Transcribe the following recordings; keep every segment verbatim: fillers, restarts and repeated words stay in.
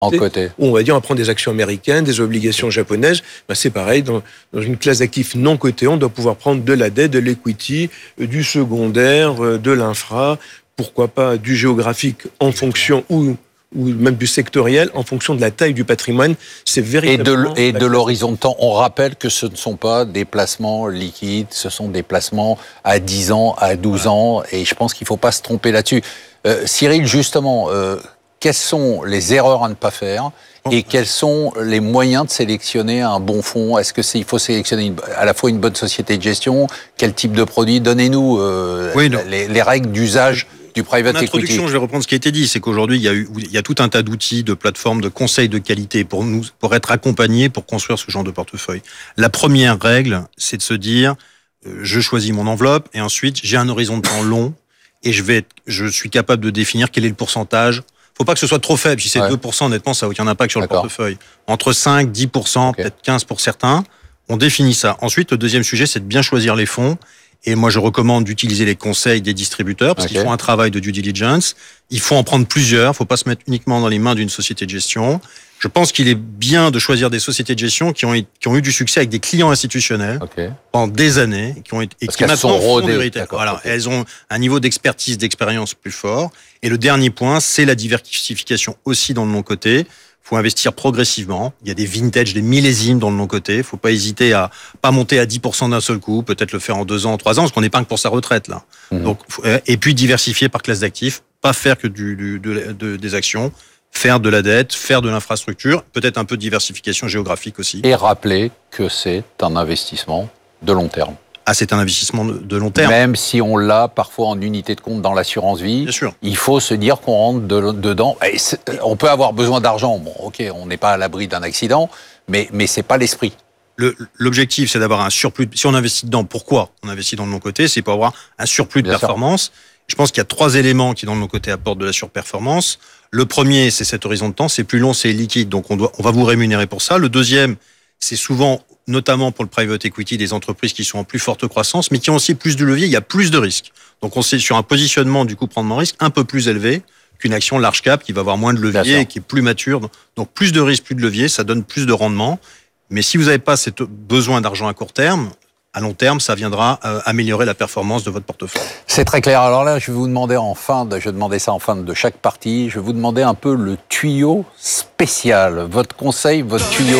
En côté. Où on va dire on va prendre des actions américaines, des obligations japonaises. Ben c'est pareil, dans, dans une classe d'actifs non cotés, on doit pouvoir prendre de la dette, de l'equity, du secondaire, de l'infra, pourquoi pas du géographique en fonction ou ou même du sectoriel, en fonction de la taille du patrimoine. C'est véritablement... Et de, et de l'horizon de temps, on rappelle que ce ne sont pas des placements liquides, ce sont des placements à dix ans, à douze voilà. ans, et je pense qu'il ne faut pas se tromper là-dessus. Euh, Cyril, justement, euh, quelles sont les erreurs à ne pas faire et quels sont les moyens de sélectionner un bon fonds? Est-ce que c'est, il faut sélectionner une, à la fois une bonne société de gestion? Quel type de produit? Donnez-nous euh, oui, les, les règles d'usage du private equity. En introduction, je vais reprendre ce qui a été dit, c'est qu'aujourd'hui, il y a eu, il y a tout un tas d'outils, de plateformes, de conseils de qualité pour nous, pour être accompagnés, pour construire ce genre de portefeuille. La première règle, c'est de se dire, euh, je choisis mon enveloppe et ensuite, j'ai un horizon de temps long et je vais, je suis capable de définir quel est le pourcentage. Faut pas que ce soit trop faible. Si c'est ouais. deux pour cent, honnêtement, ça n'a aucun impact sur D'accord. le portefeuille. Entre cinq, dix pour cent, okay. peut-être quinze pour certains, on définit ça. Ensuite, le deuxième sujet, c'est de bien choisir les fonds. Et moi, je recommande d'utiliser les conseils des distributeurs parce okay. qu'ils font un travail de due diligence. Il faut en prendre plusieurs. Il ne faut pas se mettre uniquement dans les mains d'une société de gestion. Je pense qu'il est bien de choisir des sociétés de gestion qui ont, qui ont eu du succès avec des clients institutionnels okay. pendant des années qui ont été, et parce qui maintenant sont rodées, font des retail. Voilà, okay. Elles ont un niveau d'expertise, d'expérience plus fort. Et le dernier point, c'est la diversification aussi dans le non-coté. Faut investir progressivement. Il y a des vintage, des millésimes dans le non-coté. Faut pas hésiter à pas monter à dix pour cent d'un seul coup, peut-être le faire en deux ans, trois ans, parce qu'on épargne pour sa retraite, là. Mmh. Donc, et puis diversifier par classe d'actifs. Pas faire que du, du, de, de, des actions. Faire de la dette, faire de l'infrastructure. Peut-être un peu de diversification géographique aussi. Et rappeler que c'est un investissement de long terme. Ah, c'est un investissement de long terme. Même si on l'a parfois en unité de compte dans l'assurance vie, bien sûr. Il faut se dire qu'on rentre de, dedans. Et on peut avoir besoin d'argent. Bon, ok, on n'est pas à l'abri d'un accident, mais mais c'est pas l'esprit. Le, l'objectif, c'est d'avoir un surplus. Si on investit dedans, pourquoi on investit dans le non-coté? C'est pour avoir un surplus de bien performance. Sûr. Je pense qu'il y a trois éléments qui, dans le non-coté, apportent de la surperformance. Le premier, c'est cet horizon de temps. C'est plus long, c'est liquide. Donc, on doit, on va vous rémunérer pour ça. Le deuxième, c'est souvent, notamment pour le private equity, des entreprises qui sont en plus forte croissance, mais qui ont aussi plus de levier, il y a plus de risques. Donc on sait sur un positionnement du coup prendre un risque un peu plus élevé qu'une action large cap qui va avoir moins de levier et qui est plus mature. Donc plus de risques, plus de levier, ça donne plus de rendement. Mais si vous n'avez pas cet besoin d'argent à court terme, à long terme, ça viendra euh, améliorer la performance de votre portefeuille. C'est très clair. Alors là, je vais vous demander en fin de, je vais demander ça en fin de chaque partie, je vais vous demander un peu le tuyau spécial, votre conseil, votre tuyau.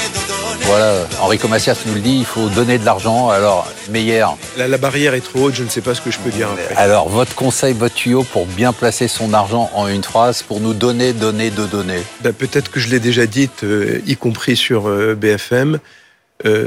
Voilà, Enrico Macias nous le dit, il faut donner de l'argent. Alors, Meyer. La, la barrière est trop haute, je ne sais pas ce que je peux dire après. Alors, votre conseil, votre tuyau pour bien placer son argent en une phrase, pour nous donner, donner, de donner. Ben, peut-être que je l'ai déjà dite, euh, y compris sur euh, B F M. Euh,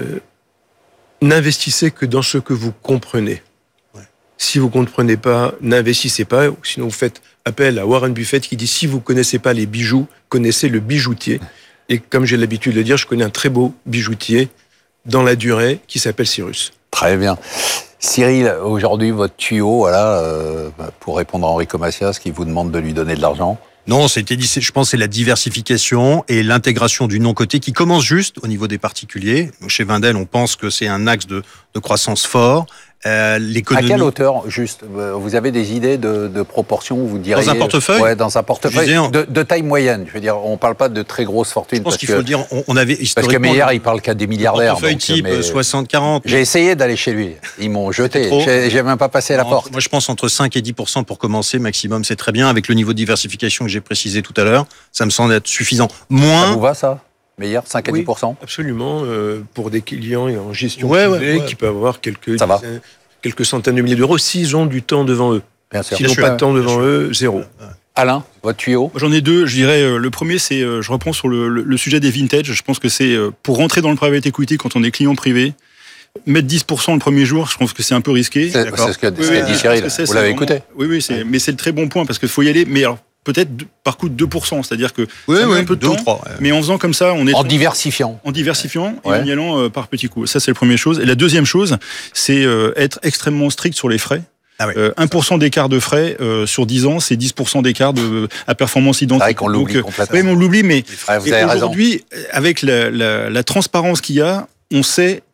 n'investissez que dans ce que vous comprenez. Ouais. Si vous ne comprenez pas, n'investissez pas. Sinon, vous faites appel à Warren Buffett qui dit « Si vous ne connaissez pas les bijoux, connaissez le bijoutier ». Et comme j'ai l'habitude de le dire, je connais un très beau bijoutier dans la durée qui s'appelle Cyrus. Très bien. Cyril, aujourd'hui, votre tuyau, voilà, euh, pour répondre à Enrico Macias qui vous demande de lui donner de l'argent. Non, c'était dit, je pense, c'est la diversification et l'intégration du non-coté qui commence juste au niveau des particuliers. Chez Wendel, on pense que c'est un axe de, de croissance fort. Euh, l'économie... À quelle hauteur, juste, vous avez des idées de, de proportion, vous diriez... Dans un portefeuille ? Ouais, dans un portefeuille en... de, de taille moyenne. Je veux dire, on ne parle pas de très grosses fortunes. Je pense parce qu'il que, faut le dire, on, on avait historiquement... Parce que Meyer, il parle qu'à des milliardaires. Portefeuille donc, type mais... soixante quarante. J'ai essayé d'aller chez lui. Ils m'ont jeté. J'ai, j'ai même pas passé non, la porte. Moi, je pense entre cinq et dix pour cent pour commencer, maximum, c'est très bien. Avec le niveau de diversification que j'ai précisé tout à l'heure, ça me semble être suffisant. Moins... Ça vous va, ça ? Meilleur, cinq à dix pour cent ? Oui, absolument. Euh, pour des clients en gestion ouais, privée ouais, ouais. qui peuvent avoir quelques... Ça va. quelques centaines de milliers d'euros, s'ils ont du temps devant eux. Bien sûr. S'ils n'ont pas de temps devant eux, zéro. Alain, votre tuyau ? J'en ai deux. Je dirais, euh, le premier, c'est, euh, je reprends sur le, le, le sujet des vintage. Je pense que c'est, euh, pour rentrer dans le private equity quand on est client privé, mettre dix pour cent le premier jour, je pense que c'est un peu risqué. C'est, c'est ce qu'a oui, oui, dit Cyril. Vous l'avez vraiment, écouté ? Oui, oui, c'est, mais c'est le très bon point parce qu'il faut y aller. Mais alors, peut-être par coup de deux pour cent, c'est-à-dire que oui, ça met oui, un peu de temps, trois, ouais. mais en faisant comme ça, on est en diversifiant, en diversifiant et ouais. en y allant euh, par petits coups. Ça, c'est la première chose. Et la deuxième chose, c'est euh, être extrêmement strict sur les frais. Ah oui. euh, un pour cent d'écart de frais euh, sur dix ans, c'est dix pour cent d'écart de, à performance identique. C'est vrai qu'on l'oublie Donc, complètement. Oui, mais on l'oublie, mais ouais, vous avez aujourd'hui, raison. Avec la, la, la transparence qu'il y a, on sait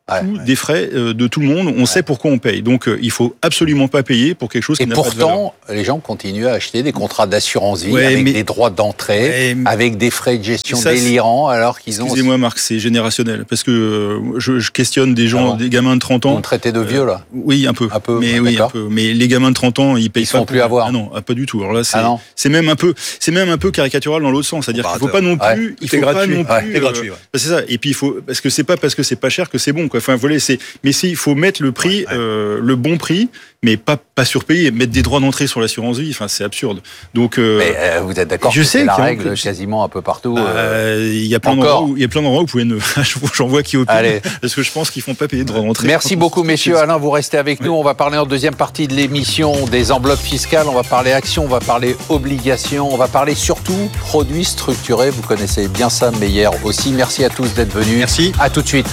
ouais, ouais. des frais euh, de tout le monde. On ouais. sait pourquoi on paye. Donc, euh, il faut absolument pas payer pour quelque chose qui n'a pas de valeur. Et pourtant, les gens continuent à acheter des contrats d'assurance vie ouais, avec mais... des droits d'entrée, ouais, mais... avec des frais de gestion ça, délirants, alors qu'ils ont... Excusez-moi, Marc, c'est générationnel. Parce que euh, je, je questionne des gens, ah bon. des gamins de trente ans. Vous me traitez de vieux, là euh, Oui, un peu. Un peu, mais, oui, un peu. Mais les gamins de trente ans, ils payent ils pas. Ils ne plus à voir. Ah non, pas du tout. Alors là, c'est, ah c'est même un peu, c'est même un peu caricatural dans l'autre sens. C'est-à-dire qu'il faut pas non plus, ouais. il faut pas gratuit. non plus. Ouais. C'est gratuit. Ouais. C'est ça. Et puis il faut, parce que c'est pas parce que c'est pas cher que c'est bon, quoi. Enfin, voilà, c'est, mais si, il faut mettre le prix, ouais, ouais. Euh, le bon prix, mais pas pas surpayer, mettre des droits d'entrée sur l'assurance vie. Enfin, c'est absurde. Donc, euh, mais euh, vous êtes d'accord? Je que sais c'est la qu'il y a règle quasiment un peu partout. Il euh, y a plein d'endroits où il y a plein d'endroits où vous pouvez ne, j'en vois qui opinent. Allez. Parce que je pense qu'ils font pas payer de droits d'entrée. Merci beaucoup, messieurs. Alain, vous restez avec nous. On va parler en deuxième partie de l'émission des enveloppes fiscales. On va parler actions, on va parler obligations, on va parler surtout produits structurés. Vous connaissez bien ça, mais hier aussi. Merci à tous d'être venus. Merci. À tout de suite.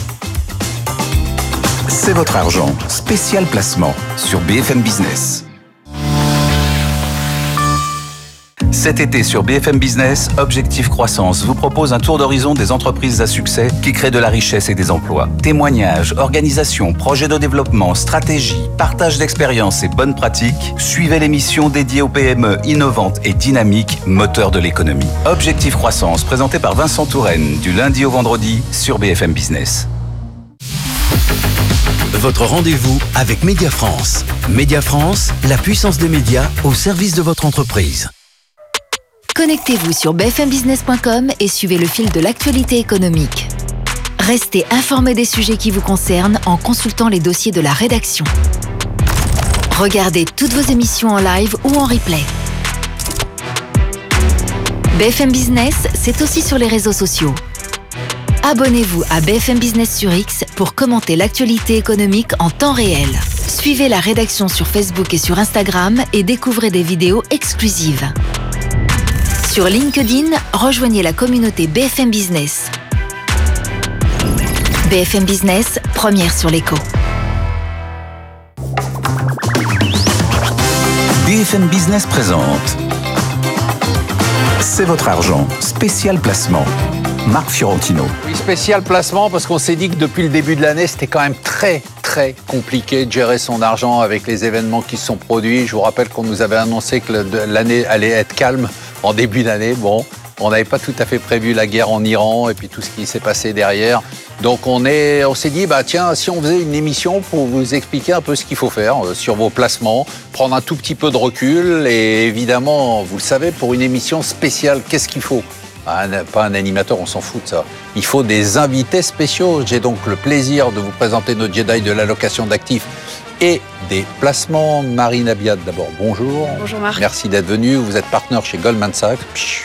C'est votre argent. Spécial placement sur B F M Business. Cet été sur B F M Business, Objectif Croissance vous propose un tour d'horizon des entreprises à succès qui créent de la richesse et des emplois. Témoignages, organisations, projets de développement, stratégies, partage d'expériences et bonnes pratiques. Suivez l'émission dédiée aux P M E innovantes et dynamiques, moteurs de l'économie. Objectif Croissance, présenté par Vincent Touraine, du lundi au vendredi sur B F M Business. Votre rendez-vous avec Média France. Média France, la puissance des médias au service de votre entreprise. Connectez-vous sur b f m business point com et suivez le fil de l'actualité économique. Restez informé des sujets qui vous concernent en consultant les dossiers de la rédaction. Regardez toutes vos émissions en live ou en replay. B F M Business, c'est aussi sur les réseaux sociaux. Abonnez-vous à B F M Business sur X pour commenter l'actualité économique en temps réel. Suivez la rédaction sur Facebook et sur Instagram et découvrez des vidéos exclusives. Sur LinkedIn, rejoignez la communauté B F M Business. B F M Business, première sur l'écho. B F M Business présente C'est votre argent, spécial placement. Marc Fiorentino. Oui, spécial placement parce qu'on s'est dit que depuis le début de l'année, c'était quand même très, très compliqué de gérer son argent avec les événements qui se sont produits. Je vous rappelle qu'on nous avait annoncé que l'année allait être calme en début d'année. Bon, on n'avait pas tout à fait prévu la guerre en Iran et puis tout ce qui s'est passé derrière. Donc on, est, on s'est dit, bah tiens, si on faisait une émission pour vous expliquer un peu ce qu'il faut faire euh, sur vos placements, prendre un tout petit peu de recul et évidemment, vous le savez, pour une émission spéciale, qu'est-ce qu'il faut ? Un, pas un animateur, on s'en fout de ça. Il faut des invités spéciaux. J'ai donc le plaisir de vous présenter nos Jedi de l'allocation d'actifs et des placements. Marine Abiad, d'abord, bonjour. Bonjour Marc. Merci d'être venu. Vous êtes partenaire chez Goldman Sachs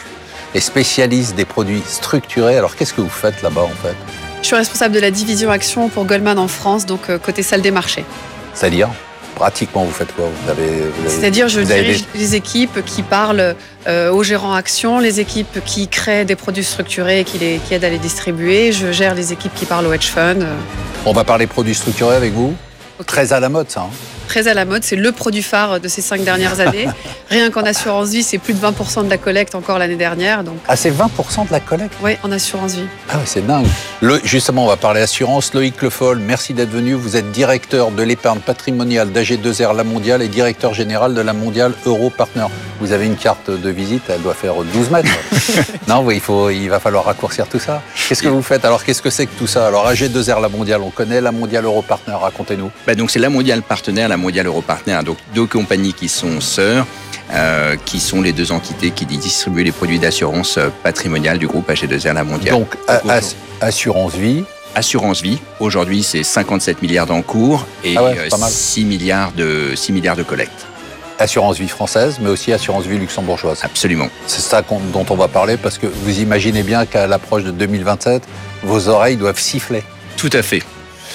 et spécialiste des produits structurés. Alors, qu'est-ce que vous faites là-bas, en fait ? Je suis responsable de la division action pour Goldman en France, donc euh, côté salle des marchés. C'est-à-dire ? Pratiquement, vous faites quoi ? Vous avez, vous avez, C'est-à-dire, je dirige des... les équipes qui parlent euh, aux gérants actions, les équipes qui créent des produits structurés et qui, les, qui aident à les distribuer. Je gère les équipes qui parlent aux hedge funds. On va parler produits structurés avec vous. Okay. Très à la mode, ça. Hein. Très à la mode, c'est le produit phare de ces cinq dernières années. Rien qu'en assurance vie, c'est plus de vingt pour cent de la collecte encore l'année dernière. Donc... Ah, c'est vingt pour cent de la collecte ? Oui, en assurance vie. Ah oui, c'est dingue. Le, justement, on va parler assurance. Loïc Le Foll, merci d'être venu. Vous êtes directeur de l'épargne patrimoniale d'A G deux R La Mondiale et directeur général de la Mondiale Euro Partner. Vous avez une carte de visite, elle doit faire douze mètres. Non, oui, il, faut, il va falloir raccourcir tout ça. Qu'est-ce que vous faites ? Alors, qu'est-ce que c'est que tout ça ? Alors, A G deux R La Mondiale, on connaît la Mondiale Euro Partner, racontez-nous. Bah donc, c'est la Mondiale Partenaire, la Mondiale Euro Partner. Donc, deux compagnies qui sont sœurs, euh, qui sont les deux entités qui distribuent les produits d'assurance patrimoniale du groupe A G deux R La Mondiale. Donc, Donc ass- assurance vie. Assurance vie, aujourd'hui, c'est cinquante-sept milliards d'encours et ah ouais, six milliards de, six milliards de collecte. Assurance vie française, mais aussi assurance vie luxembourgeoise. Absolument. C'est ça dont on va parler, parce que vous imaginez bien qu'à l'approche de deux mille vingt-sept, vos oreilles doivent siffler. Tout à fait.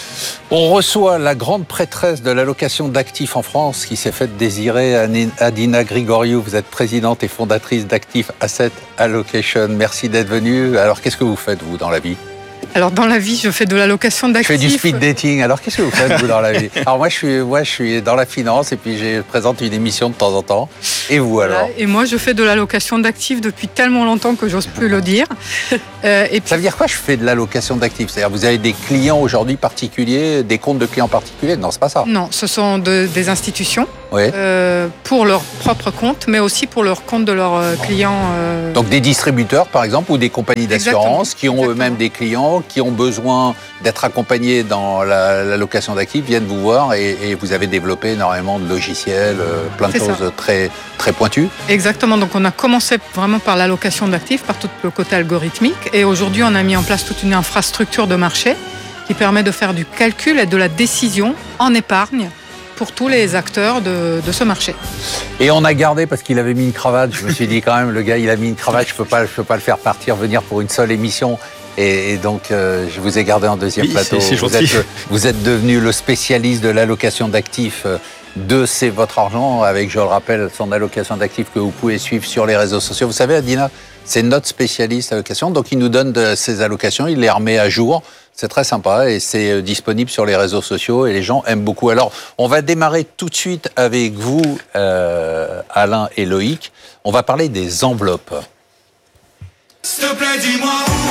On reçoit la grande prêtresse de l'allocation d'actifs en France qui s'est faite désirer, Adina Grigoriou. Vous êtes présidente et fondatrice d'Active Asset Allocation. Merci d'être venue. Alors, qu'est-ce que vous faites, vous, dans la vie ? Alors dans la vie, je fais de l'allocation d'actifs. Je fais du speed dating. Alors qu'est-ce que vous faites vous dans la vie? Alors moi je suis, moi je suis dans la finance et puis je présente une émission de temps en temps. Et vous alors? Voilà. Et moi je fais de l'allocation d'actifs depuis tellement longtemps que j'ose plus le dire. Euh, et puis... Ça veut dire quoi je fais de l'allocation d'actifs? C'est-à-dire vous avez des clients aujourd'hui particuliers, des comptes de clients particuliers? Non, c'est pas ça. Non, ce sont de, des institutions oui. euh, pour leur propre compte, mais aussi pour leur compte de leurs euh, clients. Euh... Donc des distributeurs par exemple ou des compagnies d'assurance qui ont Exactement. eux-mêmes des clients qui ont besoin d'être accompagnés dans la, la location d'actifs, viennent vous voir et, et vous avez développé énormément de logiciels, euh, plein de C'est choses ça. très, très pointues. Exactement, donc on a commencé vraiment par l'allocation d'actifs, par tout le côté algorithmique et aujourd'hui on a mis en place toute une infrastructure de marché qui permet de faire du calcul et de la décision en épargne pour tous les acteurs de, de ce marché. Et on a gardé, parce qu'il avait mis une cravate, je me suis dit quand même, le gars il a mis une cravate, je ne peux pas, je peux pas le faire partir, venir pour une seule émission. Et, et donc, euh, je vous ai gardé en deuxième oui, plateau. C'est, c'est vous, gentil. êtes, vous êtes devenu le spécialiste de l'allocation d'actifs de C'est Votre Argent, avec, je le rappelle, son allocation d'actifs que vous pouvez suivre sur les réseaux sociaux. Vous savez, Adina, c'est notre spécialiste allocation, donc il nous donne de ses allocations, il les remet à jour. C'est très sympa et c'est disponible sur les réseaux sociaux et les gens aiment beaucoup. Alors, on va démarrer tout de suite avec vous, euh, Alain et Loïc. On va parler des enveloppes. S'il te plaît, dis-moi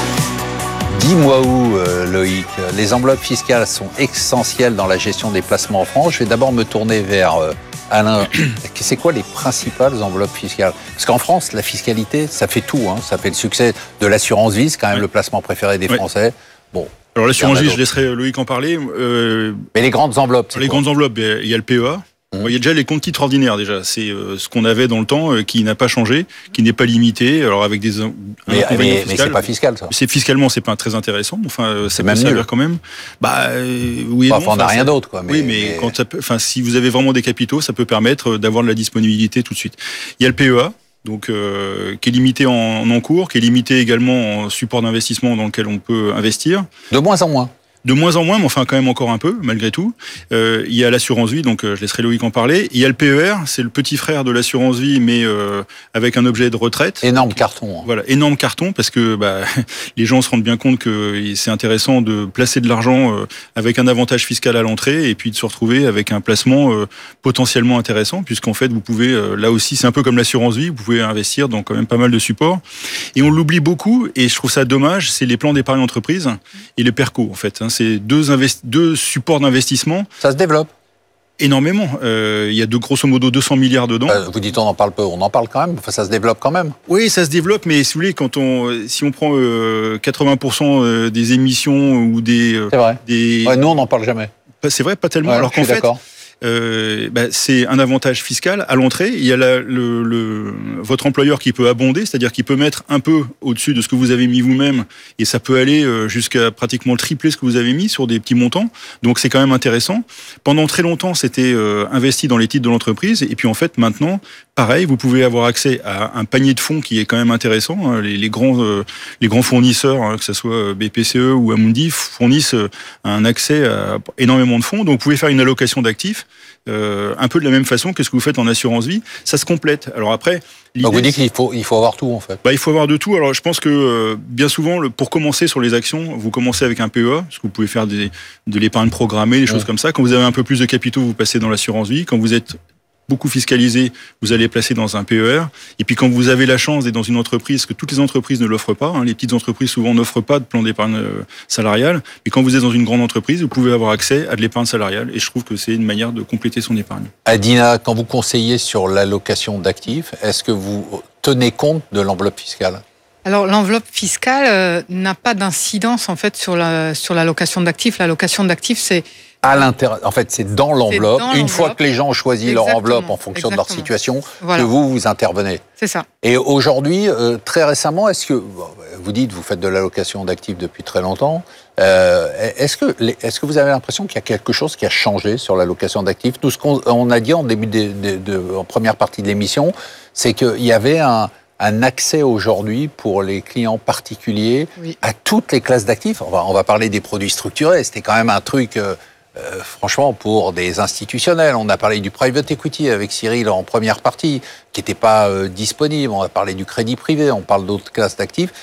où. Dis-moi où, euh, Loïc. Les enveloppes fiscales sont essentielles dans la gestion des placements en France. Je vais d'abord me tourner vers euh, Alain. C'est quoi les principales enveloppes fiscales? Parce qu'en France, la fiscalité, ça fait tout. Hein. Ça fait le succès de l'assurance vie, c'est quand même ouais. le placement préféré des ouais. Français. Bon. Alors l'assurance vie, je laisserai Loïc en parler. Euh, Mais les grandes enveloppes, c'est Les quoi? grandes enveloppes, il y a le P E A. Mmh. Il y a déjà les comptes titres ordinaires déjà. C'est euh, ce qu'on avait dans le temps, euh, qui n'a pas changé, qui n'est pas limité. Alors avec des. Mais, mais, mais c'est pas fiscal ça. C'est fiscalement, c'est pas très intéressant. Enfin, ça c'est peut même servir nul. quand même. Bah euh, oui. Enfin, on n'a rien ça, d'autre quoi. Mais, oui, mais, mais... quand ça peut, enfin, si vous avez vraiment des capitaux, ça peut permettre d'avoir de la disponibilité tout de suite. Il y a le P E A. Donc, euh, qui est limité en, en encours, qui est limité également en support d'investissement dans lequel on peut investir. De moins en moins. De moins en moins, mais enfin quand même encore un peu, malgré tout. Euh, il y a l'assurance vie, donc euh, je laisserai Loïc en parler. Il y a le P E R, c'est le petit frère de l'assurance vie, mais euh, avec un objet de retraite. Énorme carton. Hein. Voilà, énorme carton, parce que bah, les gens se rendent bien compte que c'est intéressant de placer de l'argent euh, avec un avantage fiscal à l'entrée, et puis de se retrouver avec un placement euh, potentiellement intéressant, puisqu'en fait, vous pouvez, euh, là aussi, c'est un peu comme l'assurance vie, vous pouvez investir dans quand même pas mal de supports. Et on l'oublie beaucoup, et je trouve ça dommage, c'est les plans d'épargne entreprise et les PERCO, en fait. Hein. C'est deux, investi- deux supports d'investissement. Ça se développe énormément. Euh, il y a de grosso modo deux cents milliards dedans. Euh, vous dites on en parle peu, on en parle quand même. Enfin, ça se développe quand même. Oui, ça se développe, mais si vous voulez, quand on, si on prend euh, quatre-vingts pour cent des émissions ou des, c'est vrai. des, ouais, nous on n'en parle jamais. C'est vrai, pas tellement. Ouais, alors qu'en fait. D'accord. Euh, bah, c'est un avantage fiscal à l'entrée. Il y a la, le, le, votre employeur qui peut abonder, c'est-à-dire qu'il peut mettre un peu au-dessus de ce que vous avez mis vous-même, et ça peut aller jusqu'à pratiquement le tripler ce que vous avez mis sur des petits montants. Donc c'est quand même intéressant. Pendant très longtemps, c'était euh, investi dans les titres de l'entreprise, et puis en fait maintenant, pareil, vous pouvez avoir accès à un panier de fonds qui est quand même intéressant. Les, les grands, euh, les grands fournisseurs, hein, que ce soit B P C E ou Amundi, fournissent un accès à énormément de fonds. Donc vous pouvez faire une allocation d'actifs. Euh, un peu de la même façon que ce que vous faites en assurance vie, ça se complète. Alors après, donc vous dites qu'il faut, il faut avoir tout en fait. Bah, il faut avoir de tout. Alors je pense que euh, bien souvent, le, pour commencer sur les actions, vous commencez avec un P E A, parce que vous pouvez faire des, de l'épargne programmée, des choses ouais. comme ça. Quand vous avez un peu plus de capitaux, vous passez dans l'assurance vie. Quand vous êtes beaucoup fiscalisé, vous allez placer dans un P E R. Et puis quand vous avez la chance d'être dans une entreprise, que toutes les entreprises ne l'offrent pas, hein, les petites entreprises souvent n'offrent pas de plan d'épargne salariale, mais quand vous êtes dans une grande entreprise, vous pouvez avoir accès à de l'épargne salariale. Et je trouve que c'est une manière de compléter son épargne. Adina, quand vous conseillez sur l'allocation d'actifs, est-ce que vous tenez compte de l'enveloppe fiscale ? Alors l'enveloppe fiscale euh, n'a pas d'incidence en fait sur la sur l'allocation d'actifs. L'allocation d'actifs, c'est à l'intérieur. En fait, c'est dans l'enveloppe. Dans Une l'enveloppe. fois que les gens ont choisi Exactement. leur enveloppe en fonction Exactement. de leur situation, voilà. que vous vous intervenez. C'est ça. Et aujourd'hui, euh, très récemment, est-ce que vous dites vous faites de l'allocation d'actifs depuis très longtemps euh, Est-ce que est-ce que vous avez l'impression qu'il y a quelque chose qui a changé sur l'allocation d'actifs? Tout ce qu'on on a dit en début de, de, de en première partie de l'émission, c'est qu'il y avait un un accès aujourd'hui pour les clients particuliers oui. à toutes les classes d'actifs. On va, on va parler des produits structurés. C'était quand même un truc, euh, euh, franchement, pour des institutionnels. On a parlé du private equity avec Cyril en première partie, qui n'était pas euh, disponible. On a parlé du crédit privé, on parle d'autres classes d'actifs.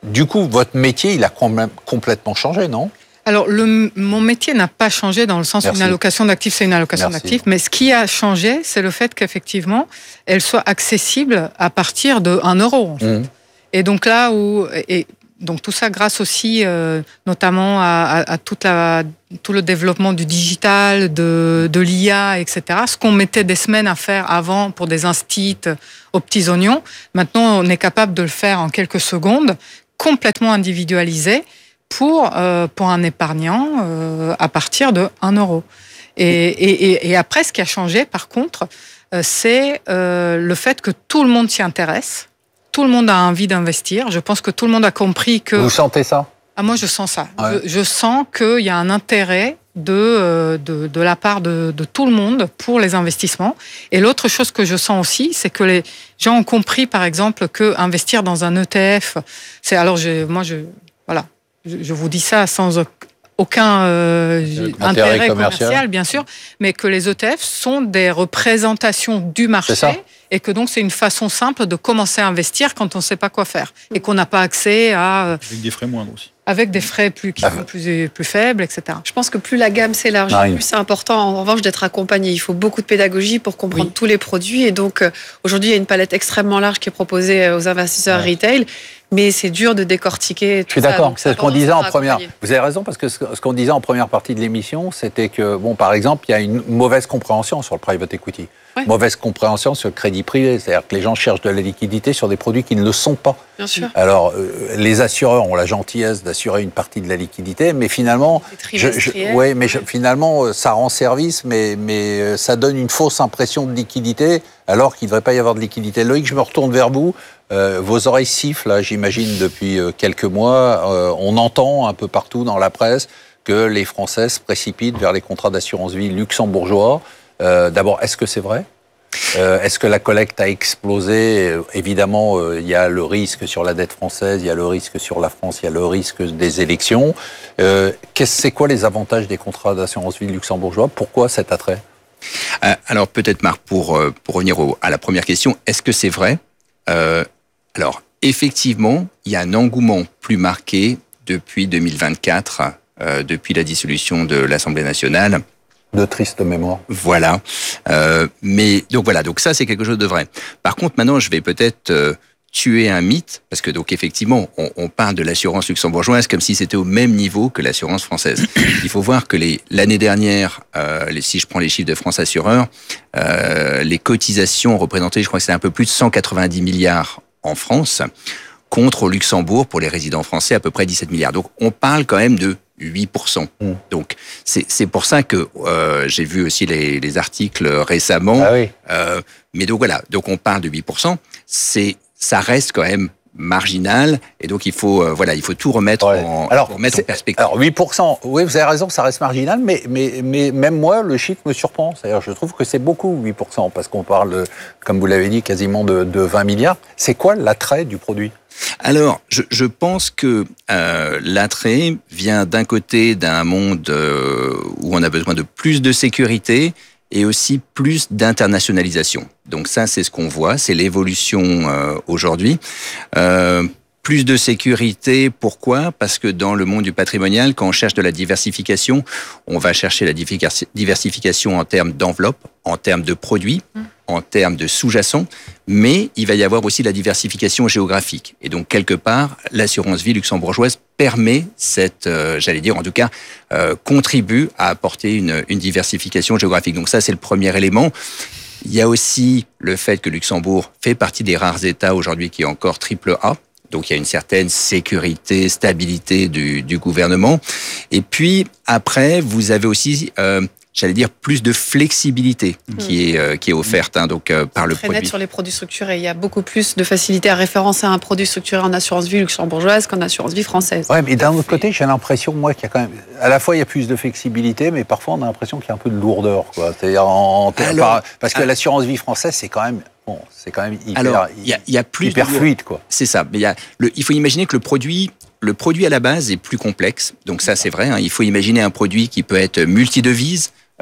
du coup, votre métier, il a complètement changé, non ? Alors, le, mon métier n'a pas changé dans le sens Merci. où une allocation d'actifs, c'est une allocation Merci. d'actifs. Mais ce qui a changé, c'est le fait qu'effectivement, elle soit accessible à partir de un euro. En fait. Mmh. Et donc là où... Et, donc tout ça grâce aussi euh, notamment à, à, à toute la, tout le développement du digital, de, de l'I A, et cetera. Ce qu'on mettait des semaines à faire avant pour des instits aux petits oignons, maintenant on est capable de le faire en quelques secondes, complètement individualisé pour, euh, pour un épargnant euh, à partir de un euro. Et, et, et après, ce qui a changé par contre, euh, c'est euh, le fait que tout le monde s'y intéresse. Tout le monde a envie d'investir. Je pense que tout le monde a compris que... Vous sentez ça ? Ah, moi, je sens ça. Ouais. Je, je sens qu'il y a un intérêt de, de, de la part de, de tout le monde pour les investissements. Et l'autre chose que je sens aussi, c'est que les gens ont compris, par exemple, que investir dans un E T F, c'est... Alors, je, moi, je... Voilà. Je, je vous dis ça sans aucun euh, intérêt, intérêt commercial. commercial, bien sûr, mais que les E T F sont des représentations du marché et que donc c'est une façon simple de commencer à investir quand on ne sait pas quoi faire et qu'on n'a pas accès à... Avec des frais moindres aussi. Avec des frais plus, qui sont plus, plus faibles, et cetera. Je pense que plus la gamme s'élargit, plus c'est important en revanche d'être accompagné. Il faut beaucoup de pédagogie pour comprendre oui. tous les produits. Et donc euh, aujourd'hui, il y a une palette extrêmement large qui est proposée aux investisseurs ouais. retail. Mais c'est dur de décortiquer tout ça. Je suis d'accord, c'est ce qu'on disait en première... Vous avez raison, parce que ce qu'on disait en première partie de l'émission, c'était que, bon, par exemple, il y a une mauvaise compréhension sur le private equity. Ouais. Mauvaise compréhension sur le crédit privé. C'est-à-dire que les gens cherchent de la liquidité sur des produits qui ne le sont pas. Bien sûr. Alors, euh, les assureurs ont la gentillesse d'assurer une partie de la liquidité, mais finalement... Je, je, ouais, mais je, finalement, ça rend service, mais, mais ça donne une fausse impression de liquidité, alors qu'il ne devrait pas y avoir de liquidité. Loïc, je me retourne vers vous. Euh, vos oreilles sifflent, là, j'imagine, depuis euh, quelques mois. Euh, on entend un peu partout dans la presse que les Français se précipitent vers les contrats d'assurance vie luxembourgeois. Euh, d'abord, est-ce que c'est vrai ? euh, Est-ce que la collecte a explosé ? euh, Évidemment, il euh, y a le risque sur la dette française, il y a le risque sur la France, il y a le risque des élections. Euh, c'est quoi les avantages des contrats d'assurance vie luxembourgeois ? Pourquoi cet attrait ? euh, Alors, peut-être, Marc, pour, pour revenir au, à la première question, est-ce que c'est vrai ? euh, Alors, effectivement, il y a un engouement plus marqué depuis deux mille vingt-quatre, euh, depuis la dissolution de l'Assemblée nationale. De triste mémoire. Voilà. Euh, mais donc voilà, donc ça c'est quelque chose de vrai. Par contre, maintenant, je vais peut-être euh, tuer un mythe, parce que donc effectivement, on, on parle de l'assurance luxembourgeoise comme si c'était au même niveau que l'assurance française. Il faut voir que les, l'année dernière, euh, les, si je prends les chiffres de France Assureur, euh, les cotisations représentaient, je crois que c'est un peu plus de cent quatre-vingt-dix milliards en France, contre au Luxembourg, pour les résidents français, à peu près dix-sept milliards. Donc, on parle quand même de huit pour cent. Mmh. Donc, c'est, c'est pour ça que euh, j'ai vu aussi les, les articles récemment. Ah oui. Euh, mais donc, voilà. Donc, on parle de huit pour cent. C'est, ça reste quand même marginal. Et donc, il faut, euh, voilà, il faut tout remettre, ouais. en, alors, remettre en perspective. Alors, huit pour cent, oui, vous avez raison, ça reste marginal, mais, mais, mais même moi, le chiffre me surprend. C'est-à-dire, je trouve que c'est beaucoup, huit pour cent, parce qu'on parle, comme vous l'avez dit, quasiment de, de vingt milliards. C'est quoi l'attrait du produit ? Alors, je, je pense que euh, l'attrait vient d'un côté d'un monde euh, où on a besoin de plus de sécurité et aussi plus d'internationalisation. Donc ça, c'est ce qu'on voit, c'est l'évolution euh, aujourd'hui. Euh, plus de sécurité, pourquoi ? Parce que dans le monde du patrimonial, quand on cherche de la diversification, on va chercher la diversification en termes d'enveloppe, en termes de produits, mmh. en termes de sous-jacents, mais il va y avoir aussi la diversification géographique. Et donc, quelque part, l'assurance vie luxembourgeoise permet cette, euh, j'allais dire, en tout cas, euh, contribue à apporter une, une diversification géographique. Donc ça, c'est le premier élément. Il y a aussi le fait que Luxembourg fait partie des rares États aujourd'hui qui est encore triple A. Donc, il y a une certaine sécurité, stabilité du, du gouvernement. Et puis, après, vous avez aussi... Euh, j'allais dire, plus de flexibilité mmh. qui est euh, qui est offerte hein, donc euh, par le très produit. Net sur les produits structurés, il y a beaucoup plus de facilité à référencer un produit structuré en assurance vie luxembourgeoise qu'en assurance vie française. Ouais, mais d'un autre côté, j'ai l'impression moi qu'il y a quand même, à la fois il y a plus de flexibilité, mais parfois on a l'impression qu'il y a un peu de lourdeur, quoi. C'est-à-dire en, en Alors, par, parce que alors, l'assurance vie française, c'est quand même bon, c'est quand même hyper, alors, il y a, y a plus hyper de, fluide, quoi. C'est ça. Mais il y a le, il faut imaginer que le produit Le produit à la base est plus complexe. Donc ça, c'est vrai. Hein. Il faut imaginer un produit qui peut être multidevise,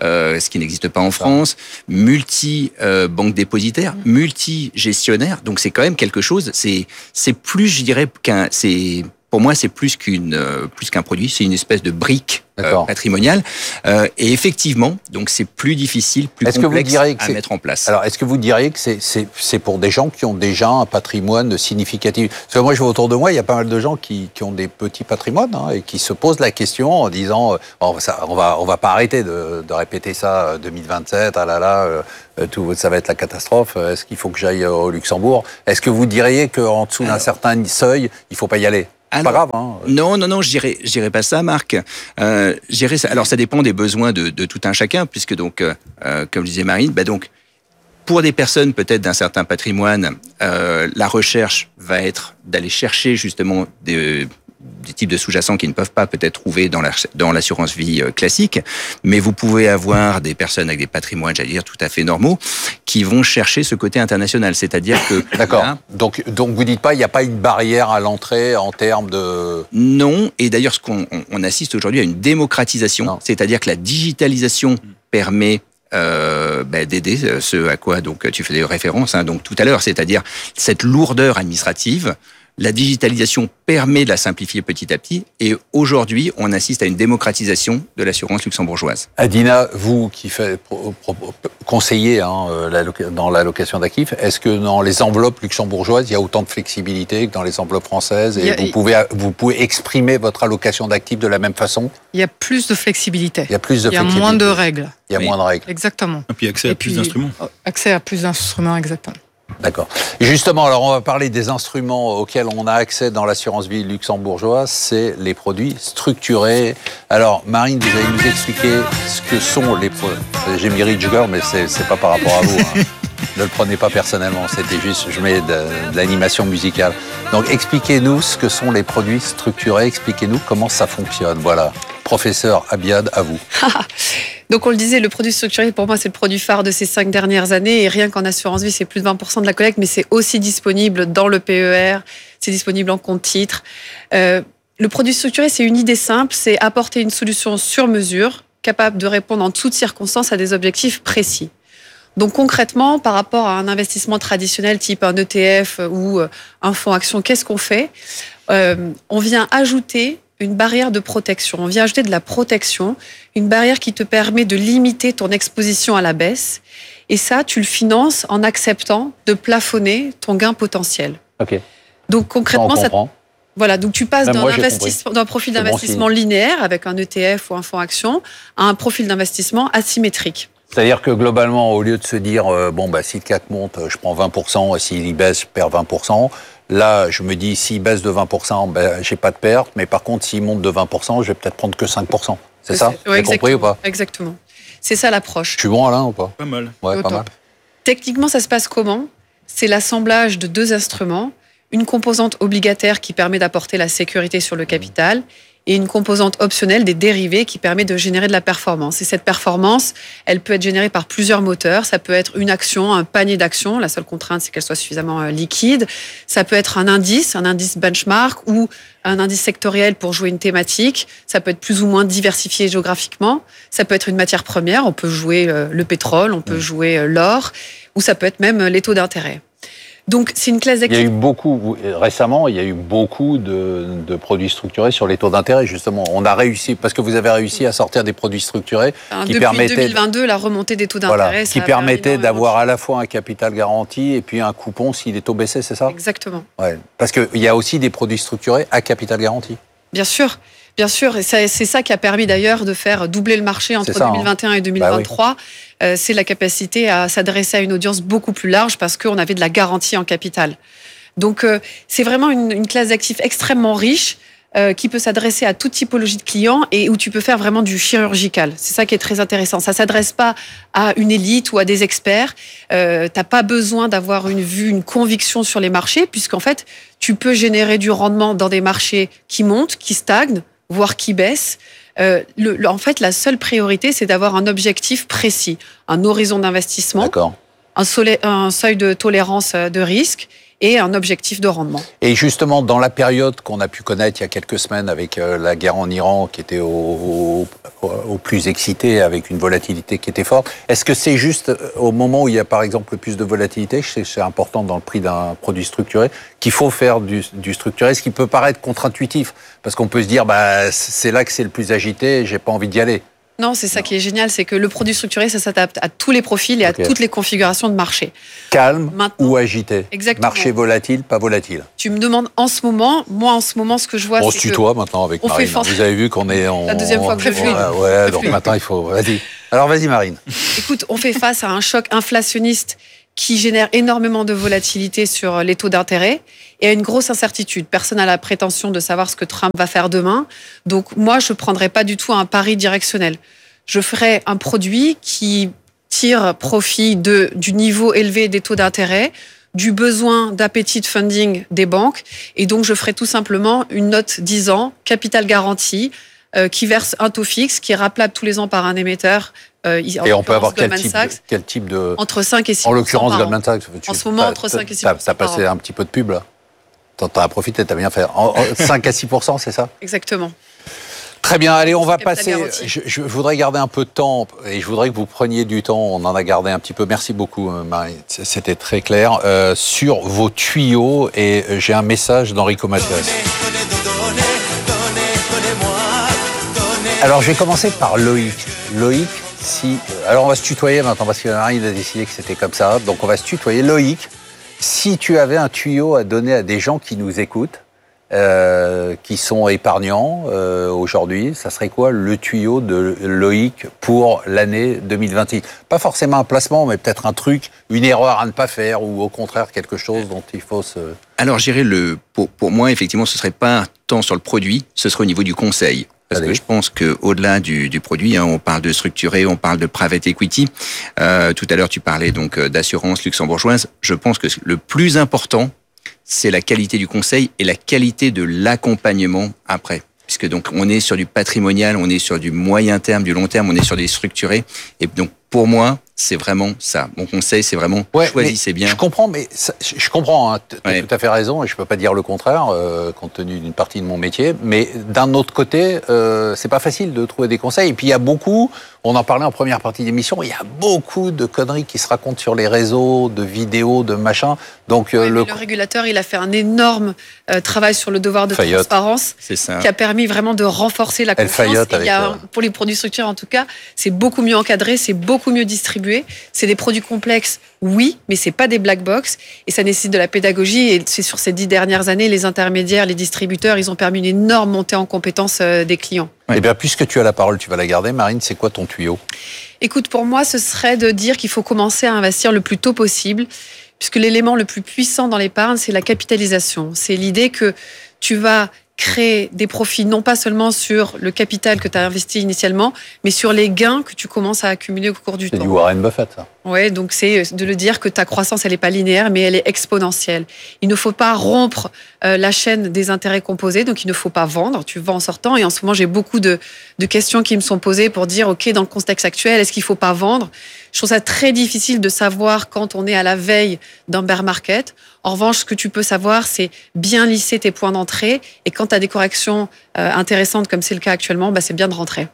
euh, ce qui n'existe pas en France, multi-banque euh, dépositaire, multi-gestionnaire. Donc c'est quand même quelque chose, c'est, c'est plus, je dirais, qu'un... c'est Pour moi, c'est plus qu'une, euh, plus qu'un produit, c'est une espèce de brique euh, patrimoniale. Euh, et effectivement, donc c'est plus difficile, plus est-ce complexe que vous diriez que à c'est... mettre en place. Alors, est-ce que vous diriez que c'est, c'est, c'est pour des gens qui ont déjà un patrimoine significatif? Parce que moi, je vois autour de moi, il y a pas mal de gens qui, qui ont des petits patrimoines hein, et qui se posent la question en disant, bon, ça, on va, on va pas arrêter de, de répéter ça deux mille vingt-sept, ah là là, euh, tout, ça va être la catastrophe. Est-ce qu'il faut que j'aille au Luxembourg? Est-ce que vous diriez qu'en dessous d'un certain seuil, il faut pas y aller? Alors, pas grave, hein. Non, non, non, je dirais, je dirais pas ça, Marc. Euh, je dirais ça. Alors, ça dépend des besoins de, de tout un chacun, puisque donc, euh, comme disait Marine, bah donc, pour des personnes peut-être d'un certain patrimoine, euh, la recherche va être d'aller chercher justement des, des types de sous-jacents qui ne peuvent pas peut-être trouver dans, la, dans l'assurance vie classique, mais vous pouvez avoir des personnes avec des patrimoines, j'allais dire, tout à fait normaux, qui vont chercher ce côté international. C'est-à-dire que... D'accord. Là, donc, donc vous dites pas, il n'y a pas une barrière à l'entrée en termes de... Non, et d'ailleurs, ce qu'on on, on assiste aujourd'hui à une démocratisation, non. C'est-à-dire que la digitalisation permet Euh, bah, d'aider ce à quoi donc tu faisais référence hein, donc tout à l'heure, c'est-à-dire cette lourdeur administrative. La digitalisation permet de la simplifier petit à petit et aujourd'hui, on assiste à une démocratisation de l'assurance luxembourgeoise. Adina, vous qui faites conseiller hein, dans l'allocation d'actifs, est-ce que dans les enveloppes luxembourgeoises, il y a autant de flexibilité que dans les enveloppes françaises et a, vous, pouvez, vous pouvez exprimer votre allocation d'actifs de la même façon? Il y a plus de flexibilité. Il y a plus de il y a flexibilité. moins de règles. Il y a oui. moins de règles. Exactement. Et puis accès à et plus puis, d'instruments. Accès à plus d'instruments, exactement. D'accord. Et justement, alors on va parler des instruments auxquels on a accès dans l'assurance vie luxembourgeoise, c'est les produits structurés. Alors Marine, vous allez nous expliquer ce que sont les produits. J'ai mis Rich Girl, mais c'est, c'est pas par rapport à vous. Hein. Ne le prenez pas personnellement, c'était juste, je mets de, de l'animation musicale. Donc expliquez-nous ce que sont les produits structurés, expliquez-nous comment ça fonctionne. Voilà. Professeur Abiad, à vous. Donc on le disait, le produit structuré, pour moi, c'est le produit phare de ces cinq dernières années. Et rien qu'en assurance vie, c'est plus de vingt pour cent de la collecte, mais c'est aussi disponible dans le P E R, c'est disponible en compte titre. Euh, le produit structuré, c'est une idée simple, c'est apporter une solution sur mesure, capable de répondre en toutes circonstances à des objectifs précis. Donc concrètement, par rapport à un investissement traditionnel type un E T F ou un fonds action, qu'est-ce qu'on fait ? euh, On vient ajouter une barrière de protection. On vient ajouter de la protection, une barrière qui te permet de limiter ton exposition à la baisse. Et ça, tu le finances en acceptant de plafonner ton gain potentiel. Ok. Donc concrètement, ça, ça voilà. Donc tu passes Même d'un, moi, investissement, d'un profil C'est d'investissement bon linéaire avec un E T F ou un fonds action à un profil d'investissement asymétrique. C'est-à-dire que globalement, au lieu de se dire, euh, bon, bah, si le C A C monte, je prends vingt pour cent, et s'il baisse, je perds vingt pour cent. Là, je me dis, s'il baisse de vingt pour cent, ben, j'ai pas de perte. Mais par contre, s'il monte de vingt pour cent, je vais peut-être prendre que cinq pour cent. C'est, c'est ça? Vous avez compris ou pas? Exactement. C'est ça l'approche. Je suis bon, Alain, ou pas? Pas mal. Ouais, Au pas top. mal. Techniquement, ça se passe comment? C'est l'assemblage de deux instruments. Une composante obligataire qui permet d'apporter la sécurité sur le capital et une composante optionnelle des dérivés qui permet de générer de la performance. Et cette performance, elle peut être générée par plusieurs moteurs. Ça peut être une action, un panier d'actions. La seule contrainte, c'est qu'elle soit suffisamment liquide. Ça peut être un indice, un indice benchmark ou un indice sectoriel pour jouer une thématique. Ça peut être plus ou moins diversifié géographiquement. Ça peut être une matière première. On peut jouer le pétrole, on peut jouer l'or, ou ça peut être même les taux d'intérêt. Donc, c'est une classe d'actifs. Il y a eu beaucoup, récemment, il y a eu beaucoup de, de produits structurés sur les taux d'intérêt, justement. On a réussi, parce que vous avez réussi à sortir des produits structurés Enfin, qui depuis permettaient... deux mille vingt-deux, la remontée des taux d'intérêt, Voilà, ça qui a permettait permis d'avoir énormément. à la fois un capital garanti et puis un coupon si les taux baissaient, c'est ça? Exactement. Ouais. Parce qu'il y a aussi des produits structurés à capital garanti. Bien sûr. Bien sûr, et c'est ça qui a permis d'ailleurs de faire doubler le marché entre ça, deux mille vingt et un et deux mille vingt-trois. Bah oui. euh, c'est la capacité à s'adresser à une audience beaucoup plus large parce qu'on avait de la garantie en capital. Donc, euh, c'est vraiment une, une classe d'actifs extrêmement riche euh, qui peut s'adresser à toute typologie de clients et où tu peux faire vraiment du chirurgical. C'est ça qui est très intéressant. Ça s'adresse pas à une élite ou à des experts. Euh, t'as pas besoin d'avoir une vue, une conviction sur les marchés puisqu'en fait, tu peux générer du rendement dans des marchés qui montent, qui stagnent, voire qui baissent. Euh, le, le, en fait, la seule priorité, c'est d'avoir un objectif précis, un horizon d'investissement, D'accord. un, solé, un seuil de tolérance de risque et un objectif de rendement. Et justement, dans la période qu'on a pu connaître il y a quelques semaines avec la guerre en Iran, qui était au, au, au plus excité, avec une volatilité qui était forte, est-ce que c'est juste au moment où il y a par exemple le plus de volatilité, c'est important dans le prix d'un produit structuré, qu'il faut faire du, du structuré, ce qui peut paraître contre-intuitif, parce qu'on peut se dire, bah, c'est là que c'est le plus agité, j'ai pas envie d'y aller. Non, c'est ça non. qui est génial, c'est que le produit structuré, ça s'adapte à tous les profils et okay. à toutes les configurations de marché. Calme Maintenant, ou agité. Exactement. Marché volatile, pas volatile. Tu me demandes en ce moment, moi en ce moment, ce que je vois, on c'est se tutoie maintenant avec Marine. Force... Vous avez vu qu'on est en... La deuxième fois que je ouais, ouais, ouais donc maintenant il faut... Vas-y. Alors vas-y Marine. Écoute, on fait face à un choc inflationniste qui génère énormément de volatilité sur les taux d'intérêt et à une grosse incertitude. Personne n'a la prétention de savoir ce que Trump va faire demain. Donc moi, je ne prendrais pas du tout un pari directionnel. Je ferais un produit qui tire profit de, du niveau élevé des taux d'intérêt, du besoin d'appétit de funding des banques. Et donc, je ferais tout simplement une note dix ans, capital garanti, euh, qui verse un taux fixe, qui est rappelable tous les ans par un émetteur. Euh, et on peut avoir quel type, de, quel type de... Entre cinq et six. En l'occurrence, Goldman Sachs. Tu, en ce moment, entre cinq et six. T'as, t'as passé un petit peu de pub, là. T'en as profité, t'as bien fait. En, en cinq à six pour cent, c'est ça? Exactement. Très bien, allez, on va passer. Je, je voudrais garder un peu de temps et je voudrais que vous preniez du temps. On en a gardé un petit peu. Merci beaucoup, Marie. C'était très clair. Euh, sur vos tuyaux, et j'ai un message d'Enrico Macias. Alors, je vais commencer par Loïc. Loïc, si. Alors, on va se tutoyer maintenant parce que Marie a décidé que c'était comme ça. Donc, on va se tutoyer. Loïc, si tu avais un tuyau à donner à des gens qui nous écoutent, Euh, qui sont épargnants euh, aujourd'hui, ça serait quoi le tuyau de Loïc pour l'année deux mille vingt-six? Pas forcément un placement, mais peut-être un truc, une erreur à ne pas faire, ou au contraire quelque chose dont il faut se... Alors, je dirais, le, pour, pour moi, effectivement, ce serait pas tant sur le produit, ce serait au niveau du conseil. Parce Allez. que je pense qu'au-delà du, du produit, hein, on parle de structuré, on parle de private equity. Euh, tout à l'heure, tu parlais donc d'assurance luxembourgeoise. Je pense que le plus important, c'est la qualité du conseil et la qualité de l'accompagnement après. Puisque donc on est sur du patrimonial, on est sur du moyen terme, du long terme, on est sur des structurés. Et donc pour moi, c'est vraiment ça. Mon conseil, c'est vraiment ouais, choisissez bien. Je comprends, mais ça, je comprends. Hein, tu as ouais. tout à fait raison, et je peux pas dire le contraire, euh, compte tenu d'une partie de mon métier. Mais d'un autre côté, euh, c'est pas facile de trouver des conseils. Et puis il y a beaucoup. On en parlait en première partie d'émission. Il y a beaucoup de conneries qui se racontent sur les réseaux, de vidéos, de machins. Donc euh, oui, le... le régulateur, il a fait un énorme euh, travail sur le devoir de Fayotte. transparence, c'est ça. qui a permis vraiment de renforcer la confiance. Et il y a, euh... pour les produits structurés, en tout cas, c'est beaucoup mieux encadré, c'est beaucoup mieux distribué. C'est des produits complexes, oui, mais c'est pas des black box. Et ça nécessite de la pédagogie. Et c'est sur ces dix dernières années, les intermédiaires, les distributeurs, ils ont permis une énorme montée en compétences euh, des clients. Ouais. Eh bien, puisque tu as la parole, tu vas la garder. Marine, c'est quoi ton tuyau? Écoute, pour moi, ce serait de dire qu'il faut commencer à investir le plus tôt possible, puisque l'élément le plus puissant dans l'épargne, c'est la capitalisation. C'est l'idée que tu vas créer des profits non pas seulement sur le capital que tu as investi initialement, mais sur les gains que tu commences à accumuler au cours du c'est temps. C'est du Warren Buffett, ça. Oui, donc c'est de le dire que ta croissance, elle n'est pas linéaire, mais elle est exponentielle. Il ne faut pas rompre euh, la chaîne des intérêts composés, donc il ne faut pas vendre, tu vends en sortant. Et en ce moment, j'ai beaucoup de, de questions qui me sont posées pour dire, OK, dans le contexte actuel, est-ce qu'il ne faut pas vendre? Je trouve ça très difficile de savoir quand on est à la veille d'un bear market. En revanche, ce que tu peux savoir, c'est bien lisser tes points d'entrée. Et quand tu as des corrections euh, intéressantes, comme c'est le cas actuellement, bah, c'est bien de rentrer.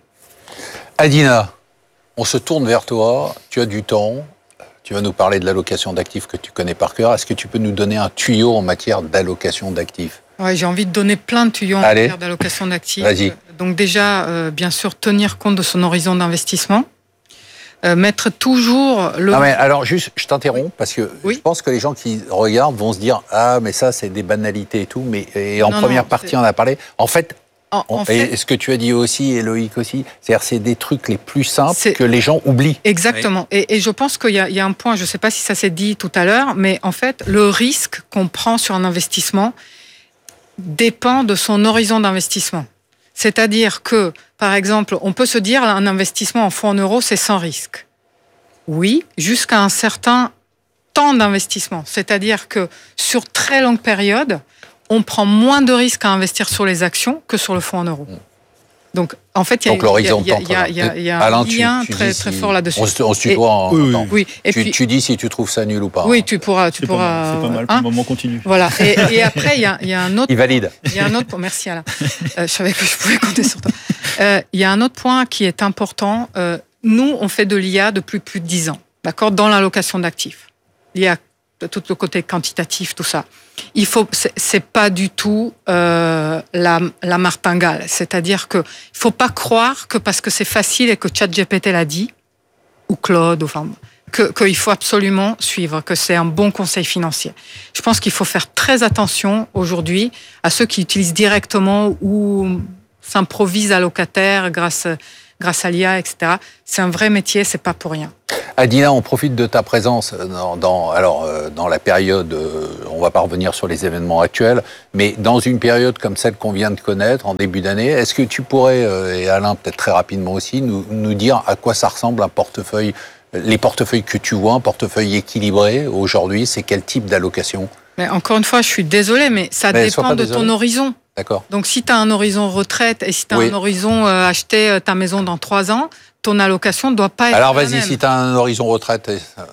Adina, on se tourne vers toi. Tu as du temps. Tu vas nous parler de l'allocation d'actifs que tu connais par cœur. Est-ce que tu peux nous donner un tuyau en matière d'allocation d'actifs? Ouais, j'ai envie de donner plein de tuyaux en Allez. matière d'allocation d'actifs. Vas-y. Donc déjà, euh, bien sûr, tenir compte de son horizon d'investissement. Euh, mettre toujours le... Non mais alors juste, je t'interromps parce que oui. je pense que les gens qui regardent vont se dire ah mais ça c'est des banalités et tout, mais et en non, première non, partie c'est... on a parlé. En fait, en, en on, fait... et ce que tu as dit aussi et Loïc aussi, c'est-à-dire c'est des trucs les plus simples c'est... que les gens oublient. Exactement. Oui. Et, et je pense qu'il y a, il y a un point, je ne sais pas si ça s'est dit tout à l'heure, mais en fait le risque qu'on prend sur un investissement dépend de son horizon d'investissement. C'est-à-dire que, par exemple, on peut se dire un investissement en fonds en euros, c'est sans risque. Oui, jusqu'à un certain temps d'investissement. C'est-à-dire que sur très longue période, on prend moins de risques à investir sur les actions que sur le fonds en euros. Donc, en fait, il y a, Donc, l'horizon y a, y a, y a, y a Alain, un lien tu, tu très, si, très fort là-dessus. On se, on se tutoie en oui, temps. Oui. Et tu, puis, tu dis si tu trouves ça nul ou pas. Oui, tu pourras. Tu c'est pourras pas mal, c'est pas mal. Pour hein le moment, continue. Voilà. Et, et après, il y a, y a un autre. Il valide. Il y a un autre. Merci Alain. Euh, je savais que je pouvais compter sur toi. Euh, il y a un autre point qui est important. Euh, nous, on fait de l'I A depuis plus de dix ans, d'accord, dans l'allocation d'actifs. L'I A, tout le côté quantitatif, tout ça. Il faut, c'est, c'est pas du tout euh, la, la martingale. C'est-à-dire que il faut pas croire que parce que c'est facile et que ChatGPT l'a dit, ou Claude, enfin, que qu'il faut absolument suivre, que c'est un bon conseil financier. Je pense qu'il faut faire très attention aujourd'hui à ceux qui utilisent directement ou s'improvisent allocataires grâce grâce à l'I A, et cetera. C'est un vrai métier, c'est pas pour rien. Adina, on profite de ta présence dans, dans, alors, euh, dans la période, euh, on va pas revenir sur les événements actuels, mais dans une période comme celle qu'on vient de connaître en début d'année, est-ce que tu pourrais, euh, et Alain peut-être très rapidement aussi, nous, nous dire à quoi ça ressemble un portefeuille, les portefeuilles que tu vois, un portefeuille équilibré aujourd'hui, c'est quel type d'allocation ? Mais encore une fois, je suis désolée, mais ça mais dépend de ton horizon. D'accord. Donc, si tu as un horizon retraite et si tu as oui. un horizon euh, acheter ta maison dans trois ans, ton allocation ne doit pas être Alors, la vas-y, même. si tu as un horizon retraite...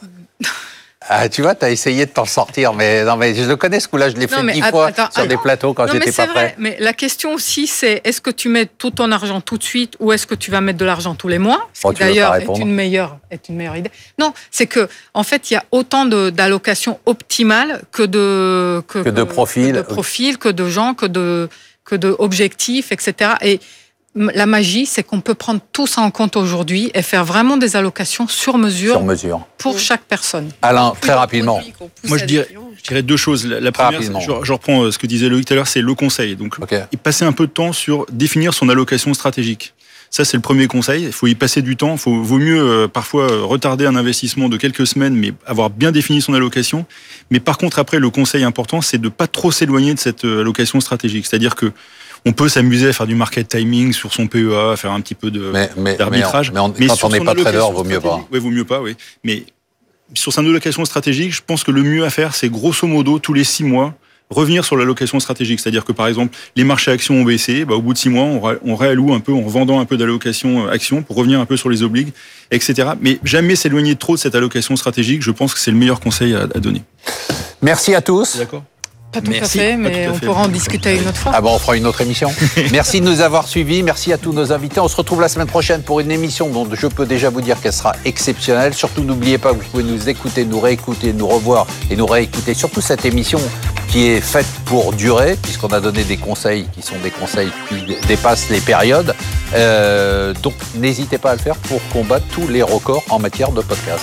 Ah, tu vois, tu as essayé de t'en sortir, mais non, mais je le connais ce coup-là, je l'ai non, fait dix fois attends, sur attends. des plateaux quand non, j'étais pas vrai, prêt. Mais la question aussi, c'est est-ce que tu mets tout ton argent tout de suite ou est-ce que tu vas mettre de l'argent tous les mois ? Ce oh, qui d'ailleurs est une meilleure, est une meilleure idée. Non, c'est que en fait, il y a autant de, d'allocations optimales que de que, que de profils, que de profils, que de gens, que de que de objectifs, et cetera. Et la magie, c'est qu'on peut prendre tout ça en compte aujourd'hui et faire vraiment des allocations sur mesure, sur mesure. pour oui. chaque personne. Alain, très rapidement. Moi, je dirais, je dirais deux choses. La, la première, je, je reprends ce que disait Loïc tout à l'heure, c'est le conseil. Donc, okay. et passer un peu de temps sur définir son allocation stratégique. Ça, c'est le premier conseil. Il faut y passer du temps. Il faut, vaut mieux euh, parfois euh, retarder un investissement de quelques semaines, mais avoir bien défini son allocation. Mais par contre, après, le conseil important, c'est de ne pas trop s'éloigner de cette euh, allocation stratégique. C'est-à-dire que on peut s'amuser à faire du market timing sur son P E A, à faire un petit peu de, mais, mais, d'arbitrage. Mais, on, mais, on, mais quand on n'est pas trader, vaut mieux pas. Oui, vaut mieux pas, oui. Mais sur son allocation stratégique, je pense que le mieux à faire, c'est grosso modo, tous les six mois, revenir sur l'allocation stratégique. C'est-à-dire que, par exemple, les marchés actions ont baissé, bah, au bout de six mois, on, ré, on réalloue un peu en vendant un peu d'allocation actions pour revenir un peu sur les obligues, et cetera. Mais jamais s'éloigner trop de cette allocation stratégique. Je pense que c'est le meilleur conseil à, à donner. Merci à tous. D'accord. Pas tout Merci. à fait, mais à on fait. pourra en discuter une autre fois. Ah bon, on fera une autre émission. Merci de nous avoir suivis. Merci à tous nos invités. On se retrouve la semaine prochaine pour une émission dont je peux déjà vous dire qu'elle sera exceptionnelle. Surtout, n'oubliez pas que vous pouvez nous écouter, nous réécouter, nous revoir et nous réécouter. Surtout cette émission qui est faite pour durer, puisqu'on a donné des conseils qui sont des conseils qui dépassent les périodes. Euh, donc, n'hésitez pas à le faire pour combattre tous les records en matière de podcast.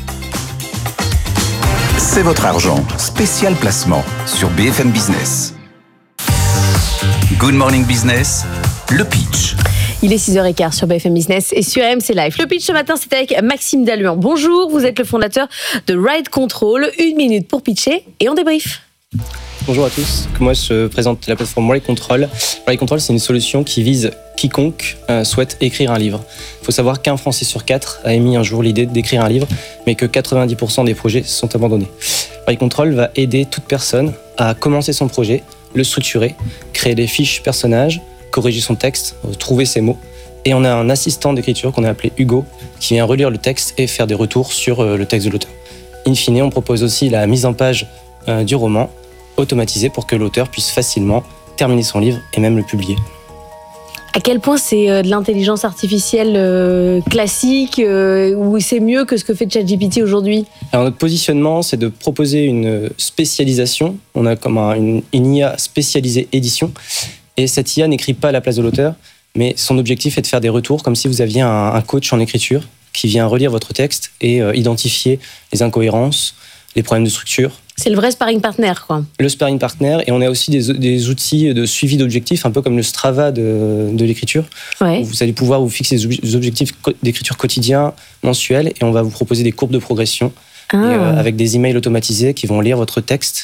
C'est votre argent. Spécial placement sur B F M Business. Good Morning Business, le pitch. Il est six heures quinze sur B F M Business et sur R M C Live. Le pitch ce matin, c'est avec Maxime Dalluan. Bonjour, vous êtes le fondateur de Ride Control. Une minute pour pitcher et on débrief. Bonjour à tous, moi je présente la plateforme Ride Control. Ride Control, c'est une solution qui vise quiconque euh, souhaite écrire un livre. Il faut savoir qu'un Français sur quatre a émis un jour l'idée d'écrire un livre, mais que quatre-vingt-dix pour cent des projets sont abandonnés. Ride Control va aider toute personne à commencer son projet, le structurer, créer des fiches personnages, corriger son texte, trouver ses mots. Et on a un assistant d'écriture qu'on a appelé Hugo, qui vient relire le texte et faire des retours sur euh, le texte de l'auteur. In fine, on propose aussi la mise en page euh, du roman, automatisé pour que l'auteur puisse facilement terminer son livre et même le publier. À quel point c'est de l'intelligence artificielle euh, classique euh, ou c'est mieux que ce que fait ChatGPT aujourd'hui ? Alors notre positionnement, c'est de proposer une spécialisation. On a comme un, une, une I A spécialisée édition et cette I A n'écrit pas à la place de l'auteur, mais son objectif est de faire des retours comme si vous aviez un, un coach en écriture qui vient relire votre texte et euh, identifier les incohérences, les problèmes de structure. C'est le vrai sparring partner, quoi. Le sparring partner, et on a aussi des, des outils de suivi d'objectifs, un peu comme le Strava de, de l'écriture. Ouais. Vous allez pouvoir vous fixer des objectifs d'écriture quotidiens, mensuels, et on va vous proposer des courbes de progression, ah. et, euh, avec des emails automatisés qui vont lire votre texte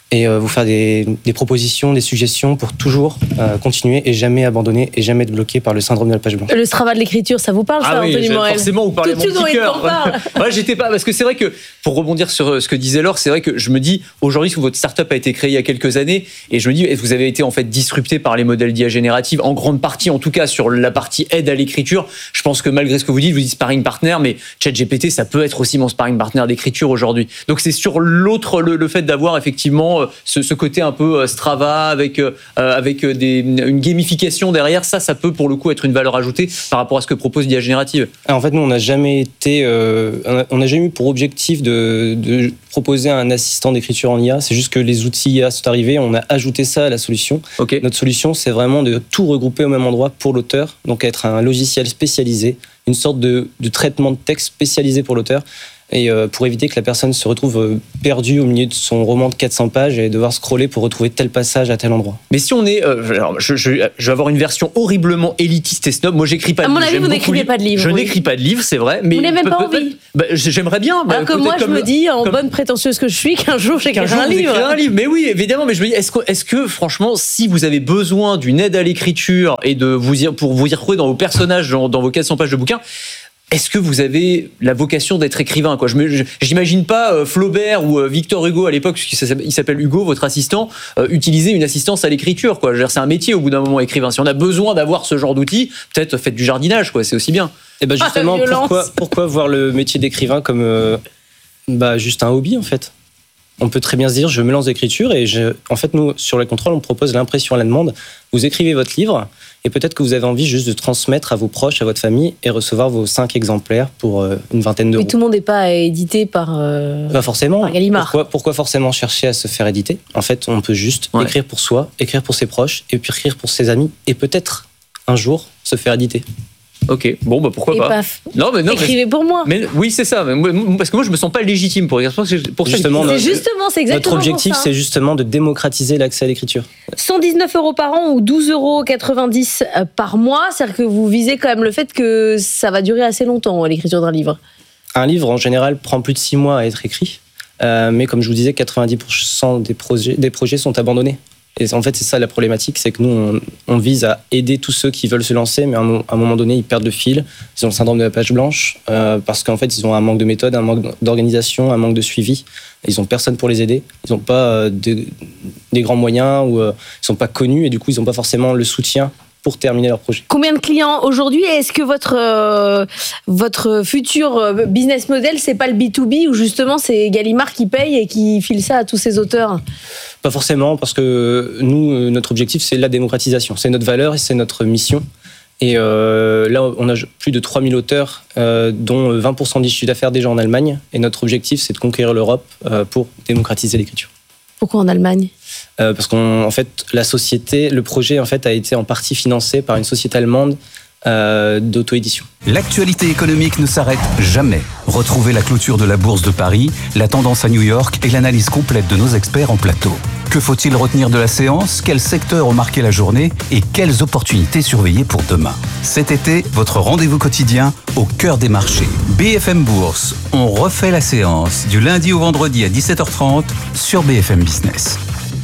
et euh, vous faire des, des propositions, des suggestions pour toujours euh, continuer et jamais abandonner et jamais être bloqué par le syndrome de la page blanche. Le Strava de l'écriture, ça vous parle, ah ça, oui, Anthony Morel? Forcément, vous parlez Tout à mon de suite, petit cœur. ouais, j'étais pas, parce que c'est vrai que, pour rebondir sur ce que disait Laure, c'est vrai que je me dis, aujourd'hui, votre startup a été créée il y a quelques années, et je me dis, vous avez été en fait disrupté par les modèles d'I A générative, en grande partie, en tout cas, sur la partie aide à l'écriture. Je pense que malgré ce que vous dites, vous dites sparring partner, mais ChatGPT, ça peut être aussi mon sparring partner d'écriture aujourd'hui. Donc c'est sur l'autre, le, le fait d'avoir effectivement ce, ce côté un peu Strava avec, euh, avec des, une gamification derrière, ça, ça peut pour le coup être une valeur ajoutée par rapport à ce que propose l'I A générative. Alors, en fait, nous, on n'a jamais été, euh, on n'a jamais eu pour objectif de, de proposer un assistant d'écriture en I A. C'est juste que les outils I A sont arrivés, on a ajouté ça à la solution. Okay. Notre solution, c'est vraiment de tout regrouper au même endroit pour l'auteur, donc être un logiciel spécialisé, une sorte de, de traitement de texte spécialisé pour l'auteur, et euh, pour éviter que la personne se retrouve euh, perdue au milieu de son roman de quatre cents pages et devoir scroller pour retrouver tel passage à tel endroit. Mais si on est... Euh, alors, je, je, je vais avoir une version horriblement élitiste et snob. Moi, j'écris pas de livre. À mon avis, vous n'écrivez pas de livre. Je oui. n'écris pas de livre, c'est vrai. Mais vous n'avez même pas envie. Bah, j'aimerais bien. Alors bah, que moi, je me le, dis, en comme, bonne prétentieuse que je suis, qu'un jour, j'écrirai un livre. un livre. Mais oui, évidemment. Mais je me dis, est-ce que, est-ce que franchement, si vous avez besoin d'une aide à l'écriture et de vous y, pour vous y retrouver dans vos personnages, dans, dans vos quatre cents pages de bouquins, est-ce que vous avez la vocation d'être écrivain, quoi? Je me, je, j'imagine pas euh, Flaubert ou euh, Victor Hugo à l'époque, puisqu'il s'appelle Hugo, votre assistant, euh, utiliser une assistance à l'écriture, quoi. Je veux dire, c'est un métier au bout d'un moment, écrivain. Si on a besoin d'avoir ce genre d'outils, peut-être faites du jardinage, quoi. C'est aussi bien. Et ben justement, ah, pourquoi, pourquoi voir le métier d'écrivain comme euh, bah, juste un hobby, en fait? On peut très bien se dire, je me lance d'écriture et je, en fait, nous, sur les contrôles, on propose l'impression à la demande. Vous écrivez votre livre et peut-être que vous avez envie juste de transmettre à vos proches, à votre famille et recevoir vos cinq exemplaires pour euh, une vingtaine d'euros. Mais tout le monde n'est pas édité par, euh, pas forcément. par Gallimard. Pourquoi, pourquoi forcément chercher à se faire éditer? En fait, on peut juste ouais. écrire pour soi, écrire pour ses proches et puis écrire pour ses amis et peut-être un jour se faire éditer. Ok, bon, bah pourquoi et pas. Paf. Non, mais non, écrivez mais, pour moi. Mais oui, c'est ça. Mais, parce que moi, je me sens pas légitime pour écrire. Pour justement, c'est notre, justement, c'est exactement notre objectif, c'est justement de démocratiser l'accès à l'écriture. cent dix-neuf euros par an ou douze euros quatre-vingt-dix par mois, c'est-à-dire que vous visez quand même le fait que ça va durer assez longtemps, l'écriture d'un livre. Un livre, en général, prend plus de six mois à être écrit. Euh, mais comme je vous disais, quatre-vingt-dix pour cent des projets, des projets sont abandonnés. Et en fait, c'est ça la problématique, c'est que nous, on, on vise à aider tous ceux qui veulent se lancer, mais à un, à un moment donné, ils perdent le fil. Ils ont le syndrome de la page blanche, euh, parce qu'en fait, ils ont un manque de méthode, un manque d'organisation, un manque de suivi. Ils n'ont personne pour les aider. Ils n'ont pas euh, de, des grands moyens, ou euh, ils ne sont pas connus, et du coup, ils n'ont pas forcément le soutien pour terminer leur projet. Combien de clients aujourd'hui? Est-ce que votre, euh, votre futur business model, c'est pas le B deux B, où justement, c'est Gallimard qui paye et qui file ça à tous ses auteurs? Pas forcément, parce que nous, notre objectif, c'est la démocratisation. C'est notre valeur et c'est notre mission. Et euh, là, on a plus de trois mille auteurs, euh, dont vingt pour cent du chiffre d'affaires déjà en Allemagne. Et notre objectif, c'est de conquérir l'Europe euh, pour démocratiser l'écriture. Pourquoi en Allemagne? euh, Parce qu'en fait, la société, le projet en fait, a été en partie financé par une société allemande Euh, d'auto-édition. L'actualité économique ne s'arrête jamais. Retrouvez la clôture de la Bourse de Paris, la tendance à New York et l'analyse complète de nos experts en plateau. Que faut-il retenir de la séance? Quels secteurs ont marqué la journée? Et quelles opportunités surveiller pour demain? Cet été, votre rendez-vous quotidien au cœur des marchés. B F M Bourse, on refait la séance du lundi au vendredi à dix-sept heures trente sur B F M Business.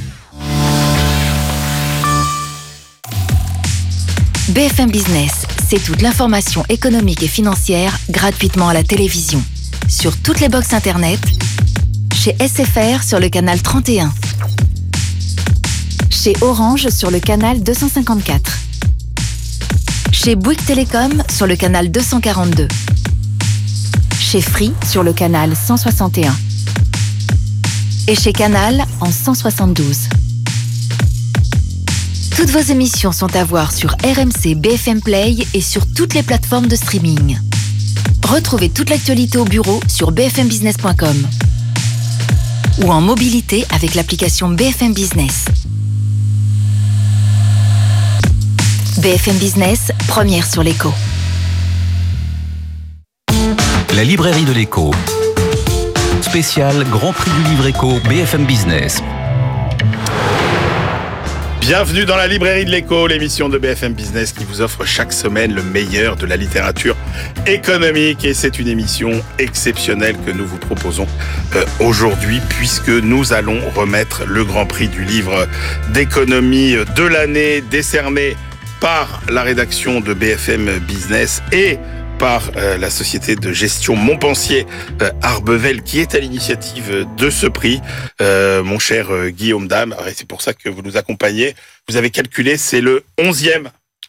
B F M Business, c'est toute l'information économique et financière gratuitement à la télévision. Sur toutes les box internet, chez S F R sur le canal trente et un, chez Orange sur le canal deux cent cinquante-quatre, chez Bouygues Télécom sur le canal deux cent quarante-deux, chez Free sur le canal cent soixante et un et chez Canal en cent soixante-douze. Toutes vos émissions sont à voir sur R M C B F M Play et sur toutes les plateformes de streaming. Retrouvez toute l'actualité au bureau sur b f m business point com ou en mobilité avec l'application B F M Business. B F M Business, première sur l'écho. La librairie de l'écho. Spécial Grand Prix du Livre Éco B F M Business. Bienvenue dans la librairie de l'écho, l'émission de B F M Business qui vous offre chaque semaine le meilleur de la littérature économique. Et c'est une émission exceptionnelle que nous vous proposons euh, aujourd'hui, puisque nous allons remettre le grand prix du livre d'économie de l'année, décerné par la rédaction de B F M Business et par euh, la société de gestion Montpensier euh, Arbevel, qui est à l'initiative de ce prix. Euh, mon cher euh, Guillaume Dame, c'est pour ça que vous nous accompagnez. Vous avez calculé, c'est le onzième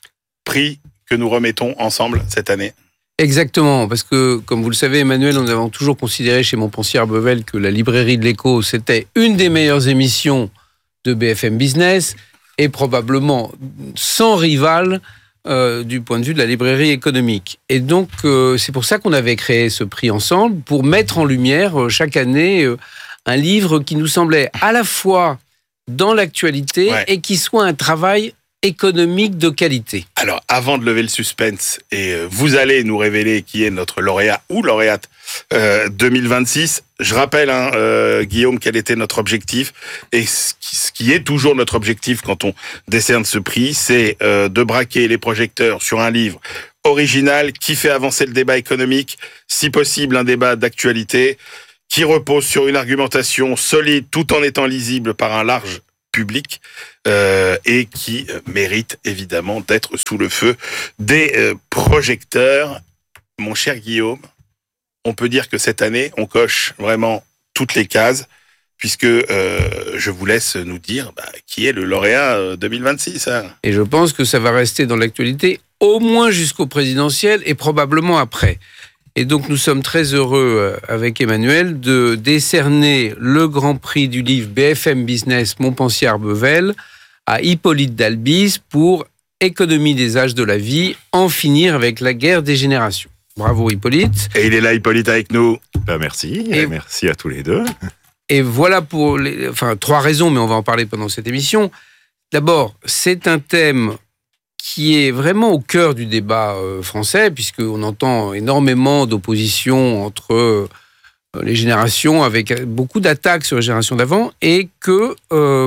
prix que nous remettons ensemble cette année. Exactement, parce que, comme vous le savez, Emmanuel, nous avons toujours considéré chez Montpensier Arbevel que la librairie de l'écho, c'était une des meilleures émissions de B F M Business, et probablement sans rival Euh, du point de vue de la librairie économique. Et donc, euh, c'est pour ça qu'on avait créé ce prix ensemble, pour mettre en lumière euh, chaque année euh, un livre qui nous semblait à la fois dans l'actualité ouais. et qui soit un travail économique de qualité. Alors, avant de lever le suspense, et euh, vous allez nous révéler qui est notre lauréat ou lauréate euh, deux mille vingt-six, je rappelle, hein, euh, Guillaume, quel était notre objectif, et ce qui, ce qui est toujours notre objectif quand on décerne ce prix, c'est euh, de braquer les projecteurs sur un livre original qui fait avancer le débat économique, si possible un débat d'actualité, qui repose sur une argumentation solide tout en étant lisible par un large public euh, et qui euh, mérite évidemment d'être sous le feu des euh, projecteurs. Mon cher Guillaume, on peut dire que cette année, on coche vraiment toutes les cases, puisque euh, je vous laisse nous dire bah, qui est le lauréat euh, deux mille vingt-six. Hein. Et je pense que ça va rester dans l'actualité au moins jusqu'au présidentiel et probablement après. Et donc nous sommes très heureux avec Emmanuel de décerner le grand prix du livre B F M Business Montpensier Arbevel à Hippolyte Dalbis pour Économie des âges de la vie, en finir avec la guerre des générations. Bravo Hippolyte. Et il est là Hippolyte avec nous. Ben merci, et merci à tous les deux. Et voilà pour les, enfin, trois raisons, mais on va en parler pendant cette émission. D'abord, c'est un thème qui est vraiment au cœur du débat euh, français, puisqu'on entend énormément d'opposition entre euh, les générations, avec beaucoup d'attaques sur les générations d'avant, et que euh,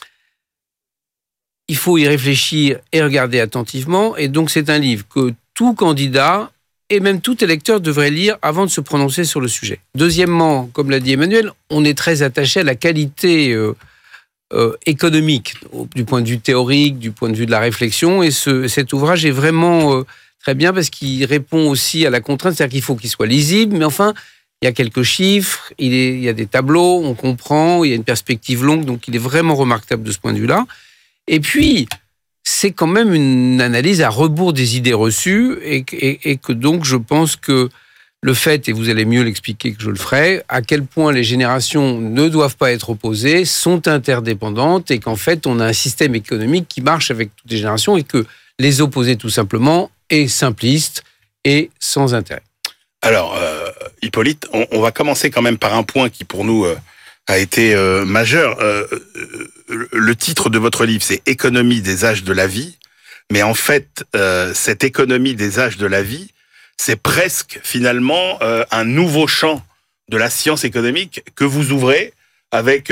il faut y réfléchir et regarder attentivement. Et donc, c'est un livre que tout candidat et même tout électeur devrait lire avant de se prononcer sur le sujet. Deuxièmement, comme l'a dit Emmanuel, on est très attaché à la qualité euh, Euh, économique, du point de vue théorique, du point de vue de la réflexion, et ce, cet ouvrage est vraiment euh, très bien parce qu'il répond aussi à la contrainte, c'est-à-dire qu'il faut qu'il soit lisible, mais enfin, il y a quelques chiffres, il, est, il y a des tableaux, on comprend, il y a une perspective longue, donc il est vraiment remarquable de ce point de vue-là. Et puis, c'est quand même une analyse à rebours des idées reçues, et, et, et que donc je pense que le fait, et vous allez mieux l'expliquer que je le ferai, à quel point les générations ne doivent pas être opposées, sont interdépendantes, et qu'en fait, on a un système économique qui marche avec toutes les générations, et que les opposer tout simplement est simpliste et sans intérêt. Alors, euh, Hippolyte, on, on va commencer quand même par un point qui pour nous euh, a été euh, majeur. Euh, euh, le titre de votre livre, c'est « Économie des âges de la vie », mais en fait, euh, cette économie des âges de la vie, c'est presque finalement euh, un nouveau champ de la science économique que vous ouvrez avec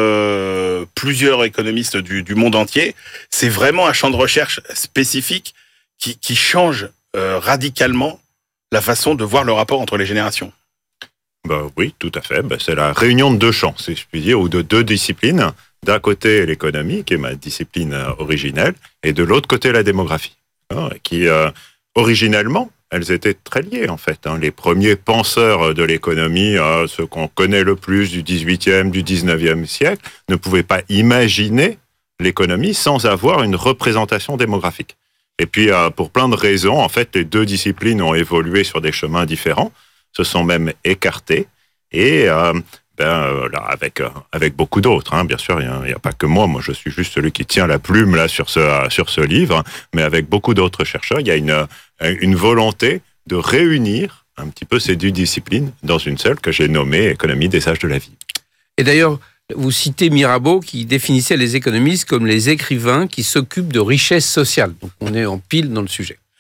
euh, plusieurs économistes du, du monde entier. C'est vraiment un champ de recherche spécifique qui, qui change euh, radicalement la façon de voir le rapport entre les générations. Ben oui, tout à fait. Ben, c'est la réunion de deux champs, si je puis dire, ou de deux disciplines. D'un côté, l'économie, qui est ma discipline originelle, et de l'autre côté, la démographie, hein, qui, euh, originellement, elles étaient très liées, en fait. Hein. Les premiers penseurs de l'économie, euh, ceux qu'on connaît le plus du dix-huitième, du dix-neuvième siècle, ne pouvaient pas imaginer l'économie sans avoir une représentation démographique. Et puis, euh, pour plein de raisons, en fait, les deux disciplines ont évolué sur des chemins différents, se sont même écartées, et euh, ben, euh, là, avec, euh, avec beaucoup d'autres. Hein. Bien sûr, il n'y a, a pas que moi. Moi, je suis juste celui qui tient la plume là sur ce, euh, sur ce livre, mais avec beaucoup d'autres chercheurs, il y a une, une volonté de réunir un petit peu ces deux disciplines dans une seule que j'ai nommée Économie des âges de la vie. Et d'ailleurs, vous citez Mirabeau qui définissait les économistes comme les écrivains qui s'occupent de richesse sociale. Donc on est en pile dans le sujet.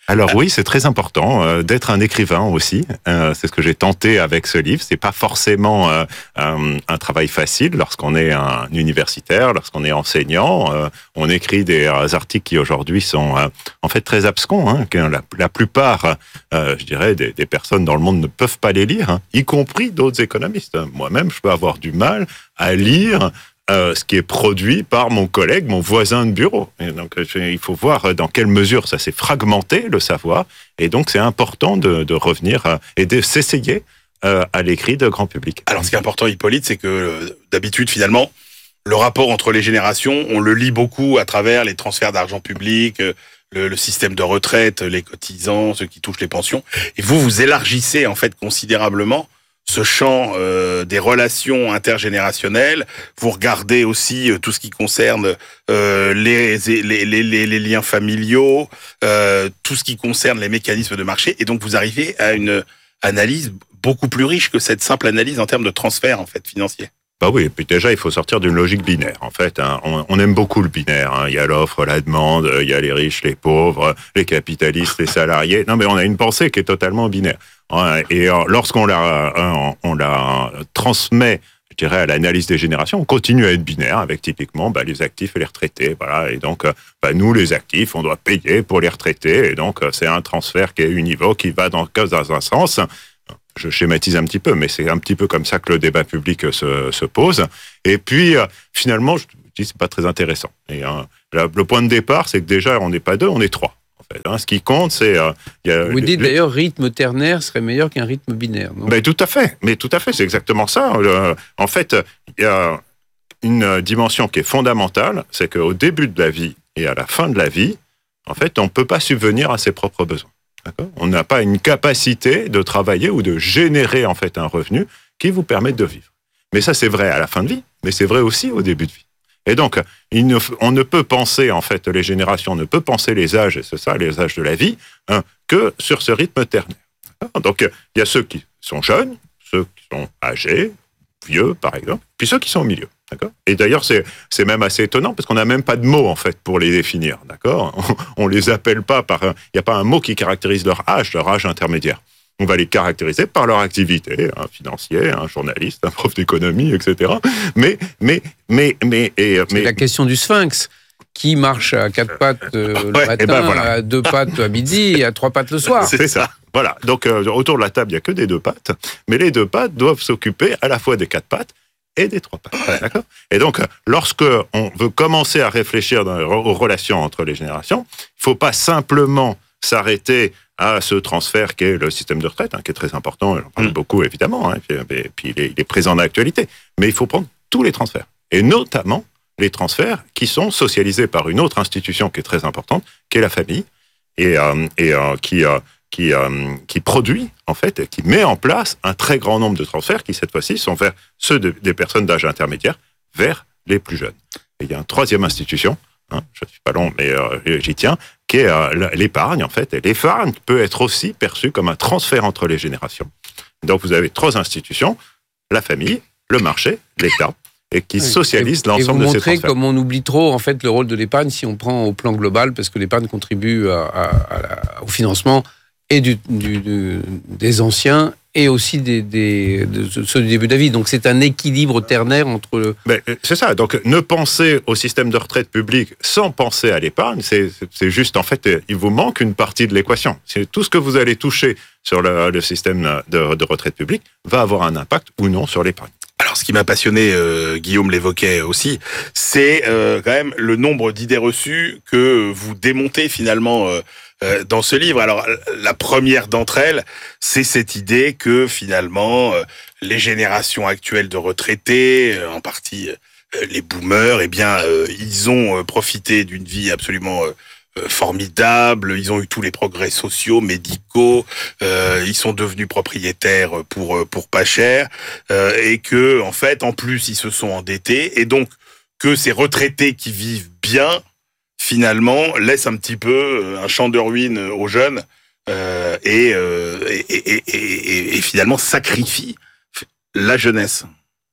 Alors oui, c'est très important euh, d'être un écrivain aussi. Euh, c'est ce que j'ai tenté avec ce livre. C'est pas forcément euh, un, un travail facile lorsqu'on est un universitaire, lorsqu'on est enseignant. Euh, on écrit des euh, articles qui aujourd'hui sont euh, en fait très abscons. Hein, que la, la plupart, euh, je dirais, des, des personnes dans le monde ne peuvent pas les lire, hein, y compris d'autres économistes. Moi-même, je peux avoir du mal à lire Euh, ce qui est produit par mon collègue, mon voisin de bureau. Et donc, il faut voir dans quelle mesure ça s'est fragmenté, le savoir. Et donc, c'est important de, de revenir à, et de s'essayer euh, à l'écrit de grand public. Alors, ce qui est important, Hippolyte, c'est que euh, d'habitude, finalement, le rapport entre les générations, on le lit beaucoup à travers les transferts d'argent public, euh, le, le système de retraite, les cotisants, ceux qui touchent les pensions. Et vous, vous élargissez, en fait, considérablement ce champ euh, des relations intergénérationnelles. Vous regardez aussi euh, tout ce qui concerne euh, les, les, les, les, les liens familiaux, euh, tout ce qui concerne les mécanismes de marché, et donc vous arrivez à une analyse beaucoup plus riche que cette simple analyse en termes de transfert en fait financier. Bah oui, et puis déjà, il faut sortir d'une logique binaire. En fait, hein, on, on aime beaucoup le binaire. Hein. Il y a l'offre, la demande, il y a les riches, les pauvres, les capitalistes, les salariés. Non, mais on a une pensée qui est totalement binaire. Et lorsqu'on la, on la transmet, je dirais, à l'analyse des générations, on continue à être binaire avec typiquement bah, les actifs et les retraités. Voilà. Et donc, bah, nous, les actifs, on doit payer pour les retraités. Et donc, c'est un transfert qui est univoque, qui va dans, dans un sens. Je schématise un petit peu, mais c'est un petit peu comme ça que le débat public se, se pose. Et puis, euh, finalement, je dis c'est pas très intéressant. Et euh, là, le point de départ, c'est que déjà, on n'est pas deux, on est trois. En fait, hein. Ce qui compte, c'est... Euh, y a, Vous dites le, d'ailleurs, rythme ternaire serait meilleur qu'un rythme binaire, non? Ben, tout à fait, mais tout à fait, c'est exactement ça. Euh, en fait, il y a une dimension qui est fondamentale, c'est qu'au début de la vie et à la fin de la vie, en fait, on ne peut pas subvenir à ses propres besoins. D'accord ? On n'a pas une capacité de travailler ou de générer en fait un revenu qui vous permette de vivre. Mais ça, c'est vrai à la fin de vie, mais c'est vrai aussi au début de vie. Et donc, il ne, on ne peut penser, en fait, les générations ne peuvent penser les âges, et c'est ça, les âges de la vie, hein, que sur ce rythme ternaire. D'accord ? Donc, il y a ceux qui sont jeunes, ceux qui sont âgés, vieux, par exemple, puis ceux qui sont au milieu. D'accord ? Et d'ailleurs, c'est, c'est même assez étonnant parce qu'on n'a même pas de mots, en fait, pour les définir. D'accord ? On ne les appelle pas par... Il n'y a pas un mot qui caractérise leur âge, leur âge intermédiaire. On va les caractériser par leur activité, un financier, un journaliste, un prof d'économie, et cetera. Mais, mais, mais, mais... Et, c'est mais... la question du sphinx. Qui marche à quatre pattes euh, le ouais, matin, ben voilà. à deux pattes à midi et à trois pattes le soir. C'est ça. Voilà. Donc, euh, autour de la table, il n'y a que des deux pattes. Mais les deux pattes doivent s'occuper à la fois des quatre pattes et des trois pattes. Ouais. D'accord ? Et donc, lorsque on veut commencer à réfléchir dans, aux relations entre les générations, il ne faut pas simplement s'arrêter à ce transfert qu'est le système de retraite, hein, qui est très important, j'en parle mmh. beaucoup évidemment, hein, et puis, et puis il, est, il est présent dans l'actualité. Mais il faut prendre tous les transferts, et notamment les transferts qui sont socialisés par une autre institution qui est très importante, qui est la famille, et, euh, et euh, qui... Euh, Qui, euh, qui produit, en fait, qui met en place un très grand nombre de transferts qui, cette fois-ci, sont vers ceux de, des personnes d'âge intermédiaire vers les plus jeunes. Et il y a une troisième institution, hein, je ne suis pas long, mais euh, j'y tiens, qui est euh, l'épargne, en fait. Et l'épargne peut être aussi perçue comme un transfert entre les générations. Donc, vous avez trois institutions, la famille, le marché, l'État, et qui oui. socialisent et, l'ensemble et de ces transferts. Et vous montrez comme on oublie trop, en fait, le rôle de l'épargne si on prend au plan global, parce que l'épargne contribue à, à, à la, au financement et du, du, du, des anciens et aussi des, des, de ceux du début de la vie. Donc c'est un équilibre ternaire entre... Le... Ben, c'est ça, donc ne penser au système de retraite public sans penser à l'épargne, c'est, c'est juste en fait, il vous manque une partie de l'équation. C'est tout ce que vous allez toucher sur le, le système de, de retraite public va avoir un impact ou non sur l'épargne. Alors, ce qui m'a passionné, euh, Guillaume l'évoquait aussi, c'est euh, quand même le nombre d'idées reçues que vous démontez finalement euh, euh, dans ce livre. Alors, la première d'entre elles, c'est cette idée que finalement, euh, les générations actuelles de retraités, euh, en partie euh, les boomers, eh bien, euh, ils ont euh, profité d'une vie absolument euh, formidables, ils ont eu tous les progrès sociaux, médicaux, euh, ils sont devenus propriétaires pour pour pas cher, euh, et que en fait, en plus, ils se sont endettés, et donc que ces retraités qui vivent bien, finalement, laissent un petit peu un champ de ruines aux jeunes, euh, et, euh, et, et, et, et, et finalement sacrifient la jeunesse.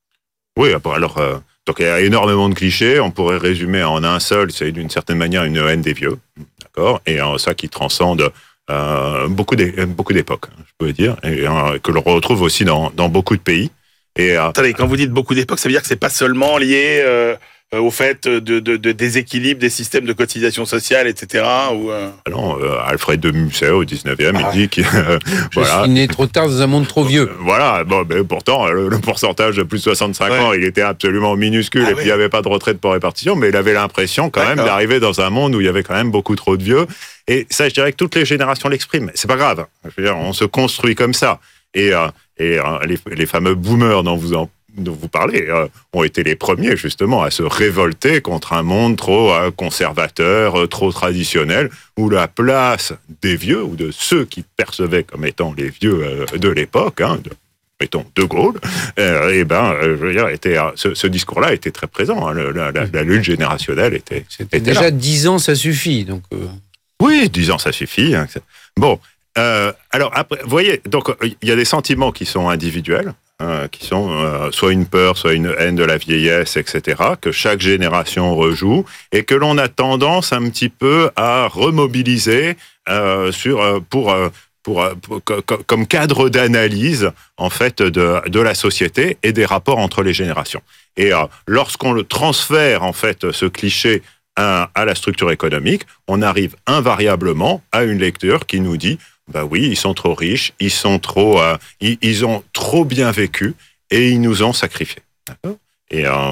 Oui, alors. Euh... Donc il y a énormément de clichés, on pourrait résumer en un seul, c'est d'une certaine manière une haine des vieux, d'accord ? Et en ça qui transcende euh, beaucoup d'é- beaucoup d'époques, je peux dire, et euh, que l'on retrouve aussi dans, dans beaucoup de pays. Et euh, attendez, quand vous dites beaucoup d'époques, ça veut dire que c'est pas seulement lié euh, au fait de, de, de déséquilibre des systèmes de cotisation sociale, et cetera. Ou, euh... Non, euh, Alfred de Musset au dix-neuvième, ah, il dit que euh, je voilà. suis né trop tard dans un monde trop vieux. Euh, voilà, bon, mais pourtant le, le pourcentage de plus de soixante-cinq ouais. ans, il était absolument minuscule, ah, et oui. puis il n'y avait pas de retraite pour répartition, mais il avait l'impression quand D'accord. même d'arriver dans un monde où il y avait quand même beaucoup trop de vieux. Et ça, je dirais que toutes les générations l'expriment. C'est pas grave. Je veux dire, on se construit comme ça. Et, euh, et euh, les, les fameux boomers dont vous en dont vous parlez, euh, ont été les premiers justement à se révolter contre un monde trop euh, conservateur, euh, trop traditionnel, où la place des vieux, ou de ceux qui percevaient comme étant les vieux euh, de l'époque, hein, de, mettons De Gaulle, euh, et ben, euh, je veux dire, était, euh, ce, ce discours-là était très présent. Hein, le, la, la, la lutte générationnelle était, C'était était déjà là. dix ans, ça suffit. Donc euh... oui, dix ans, ça suffit. Hein. Bon, euh, alors après, vous voyez, donc il y a des sentiments qui sont individuels. Euh, qui sont euh, soit une peur, soit une haine de la vieillesse, et cetera, que chaque génération rejoue, et que l'on a tendance un petit peu à remobiliser euh, sur, euh, pour, euh, pour, euh, pour, pour, comme cadre d'analyse en fait, de, de la société et des rapports entre les générations. Et euh, lorsqu'on le transfère, en fait, ce cliché à, à la structure économique, on arrive invariablement à une lecture qui nous dit ben oui, ils sont trop riches, ils sont trop, euh, ils, ils ont trop bien vécu et ils nous ont sacrifiés. D'accord ? Et euh,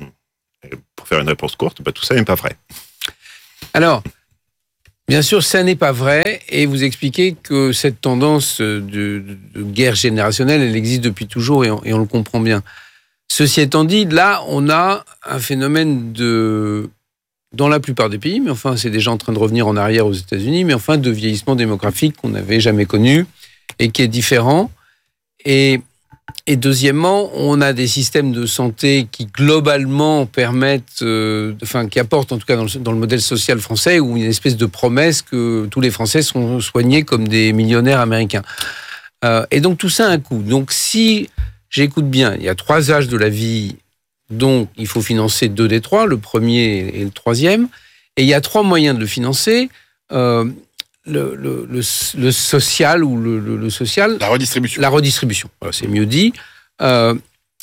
pour faire une réponse courte, ben tout ça n'est pas vrai. Alors, bien sûr, ça n'est pas vrai, et vous expliquez que cette tendance de, de, de guerre générationnelle, elle existe depuis toujours, et on, et on le comprend bien. Ceci étant dit, là, on a un phénomène de... dans la plupart des pays, mais enfin, c'est déjà en train de revenir en arrière aux États-Unis, mais enfin, de vieillissement démographique qu'on n'avait jamais connu et qui est différent. Et, et deuxièmement, on a des systèmes de santé qui, globalement, permettent, euh, enfin, qui apportent, en tout cas, dans le, dans le modèle social français, où il y a une espèce de promesse que tous les Français sont soignés comme des millionnaires américains. Euh, et donc, tout ça a un coût. Donc, si j'écoute bien, il y a trois âges de la vie. Donc, il faut financer deux des trois, le premier et le troisième. Et il y a trois moyens de le financer. Euh, le, le, le, le social ou le, le, le social... La redistribution. La redistribution, voilà, c'est mieux dit. Euh,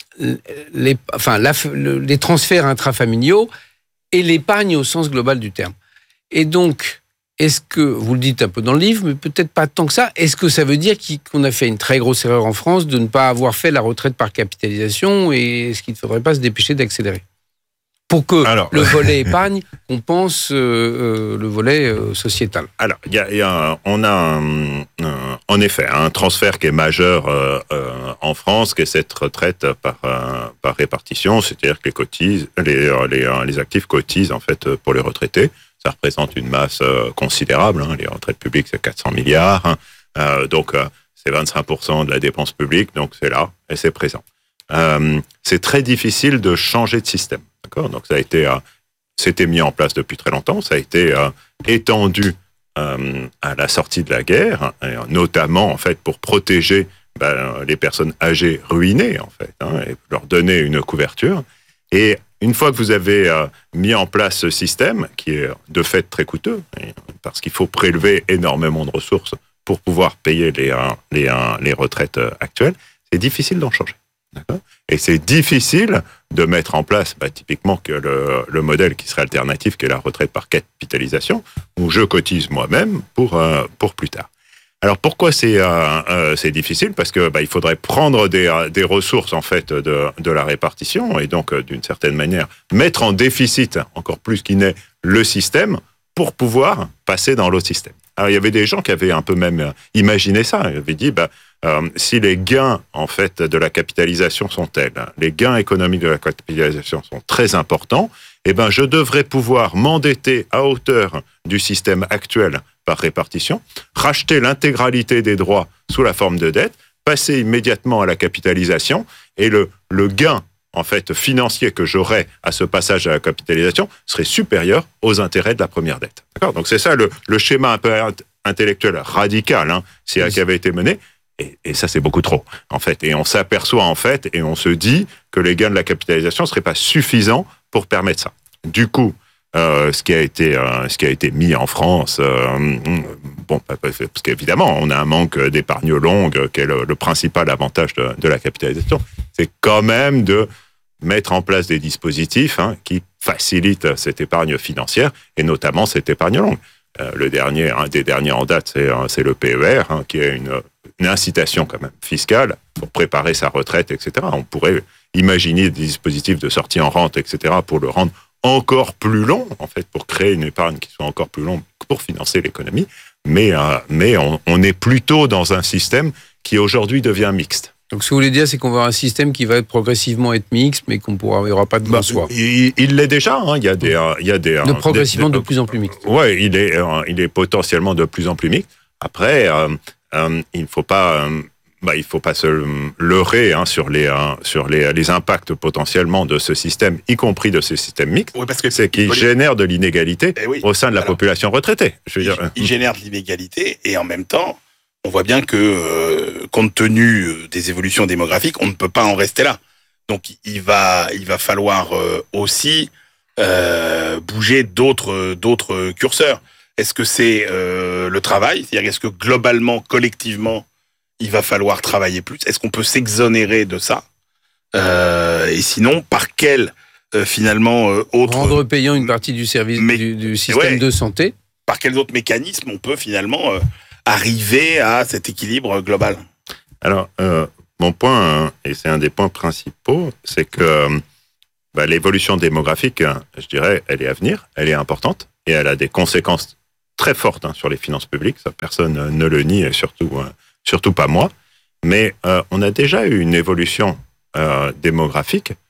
les, enfin, la, le, les transferts intrafamiliaux et l'épargne au sens global du terme. Et donc, est-ce que, vous le dites un peu dans le livre, mais peut-être pas tant que ça, est-ce que ça veut dire qu'on a fait une très grosse erreur en France de ne pas avoir fait la retraite par capitalisation, et est-ce qu'il ne faudrait pas se dépêcher d'accélérer pour que Alors, le volet épargne compense euh, euh, le volet euh, sociétal? Alors, y a, y a, on a un, un, en effet un transfert qui est majeur euh, euh, en France, qui est cette retraite par, euh, par répartition, c'est-à-dire que les, cotises, les, les, les actifs cotisent en fait pour les retraités. Ça représente une masse euh, considérable. Hein. Les retraites publiques, c'est quatre cents milliards. Hein. Euh, donc, euh, c'est vingt-cinq pour cent de la dépense publique. Donc, c'est là et c'est présent. Euh, c'est très difficile de changer de système. D'accord ? Donc, ça a été, euh, c'était mis en place depuis très longtemps. Ça a été euh, étendu euh, à la sortie de la guerre, et notamment, en fait, pour protéger ben, les personnes âgées ruinées, en fait, hein, et leur donner une couverture. Et une fois que vous avez euh, mis en place ce système, qui est de fait très coûteux, parce qu'il faut prélever énormément de ressources pour pouvoir payer les, euh, les, euh, les retraites euh, actuelles, c'est difficile d'en changer. D'accord ? Et c'est difficile de mettre en place, bah, typiquement, que le, le modèle qui serait alternatif, qui est la retraite par capitalisation, où je cotise moi-même pour, euh, pour plus tard. Alors pourquoi c'est euh, euh, c'est difficile ? Parce que bah, il faudrait prendre des, euh, des ressources en fait de, de la répartition, et donc euh, d'une certaine manière mettre en déficit encore plus qu'il n'est le système pour pouvoir passer dans l'autre système. Alors il y avait des gens qui avaient un peu même imaginé ça. Ils avaient dit bah, euh, si les gains en fait de la capitalisation sont tels, les gains économiques de la capitalisation sont très importants, eh ben je devrais pouvoir m'endetter à hauteur du système actuel par répartition, racheter l'intégralité des droits sous la forme de dette, passer immédiatement à la capitalisation, et le, le gain en fait financier que j'aurais à ce passage à la capitalisation serait supérieur aux intérêts de la première dette. D'accord ? Donc c'est ça le, le schéma un peu intellectuel radical hein, qui avait été mené. Et, et ça, c'est beaucoup trop, en fait. Et on s'aperçoit, en fait, et on se dit que les gains de la capitalisation ne seraient pas suffisants pour permettre ça. Du coup, euh, ce qui a été, euh, ce qui a été mis en France, euh, bon, parce qu'évidemment, on a un manque d'épargne longue, qui est le, le principal avantage de, de la capitalisation. C'est quand même de mettre en place des dispositifs hein, qui facilitent cette épargne financière, et notamment cette épargne longue. Euh, le dernier, un des derniers en date, c'est, c'est le P E R, hein, qui est une, une incitation quand même fiscale pour préparer sa retraite, et cetera. On pourrait imaginer des dispositifs de sortie en rente, et cetera, pour le rendre encore plus long, en fait, pour créer une épargne qui soit encore plus longue pour financer l'économie. Mais, euh, mais on, on est plutôt dans un système qui aujourd'hui devient mixte. Donc, ce que vous voulez dire, c'est qu'on va avoir un système qui va être progressivement être mixte, mais qu'on pourra, il n'y aura pas de grand soir. Il, il l'est déjà. Hein. Il y a des, il y a des. De progressivement des, de plus en plus mixte. Ouais, il est, il est potentiellement de plus en plus mixte. Après, euh, euh, il ne faut pas, euh, bah, il faut pas se leurrer hein, sur les, euh, sur les, les impacts potentiellement de ce système, y compris de ce système mixte. Oui, parce que c'est qu'il génère de l'inégalité eh oui. au sein de la Alors, population retraitée. Je veux il, dire. il génère de l'inégalité et en même temps. On voit bien que, euh, compte tenu des évolutions démographiques, on ne peut pas en rester là. Donc, il va, il va falloir euh, aussi euh, bouger d'autres, d'autres curseurs. Est-ce que c'est euh, le travail ? C'est-à-dire, est-ce que globalement, collectivement, il va falloir travailler plus ? Est-ce qu'on peut s'exonérer de ça ? euh, Et sinon, par quel, euh, finalement, euh, autre... Rendre payant une partie du service mais, du, du système ouais, de santé ? Par quels autres mécanismes on peut, finalement... Euh, arriver à cet équilibre global? Alors, euh, mon point, et c'est un des points principaux, c'est que bah, l'évolution démographique, je dirais, elle est à venir, elle est importante, et elle a des conséquences très fortes hein, sur les finances publiques, ça personne ne le nie, et surtout, euh, surtout pas moi, mais euh, on a déjà eu une évolution euh, démographique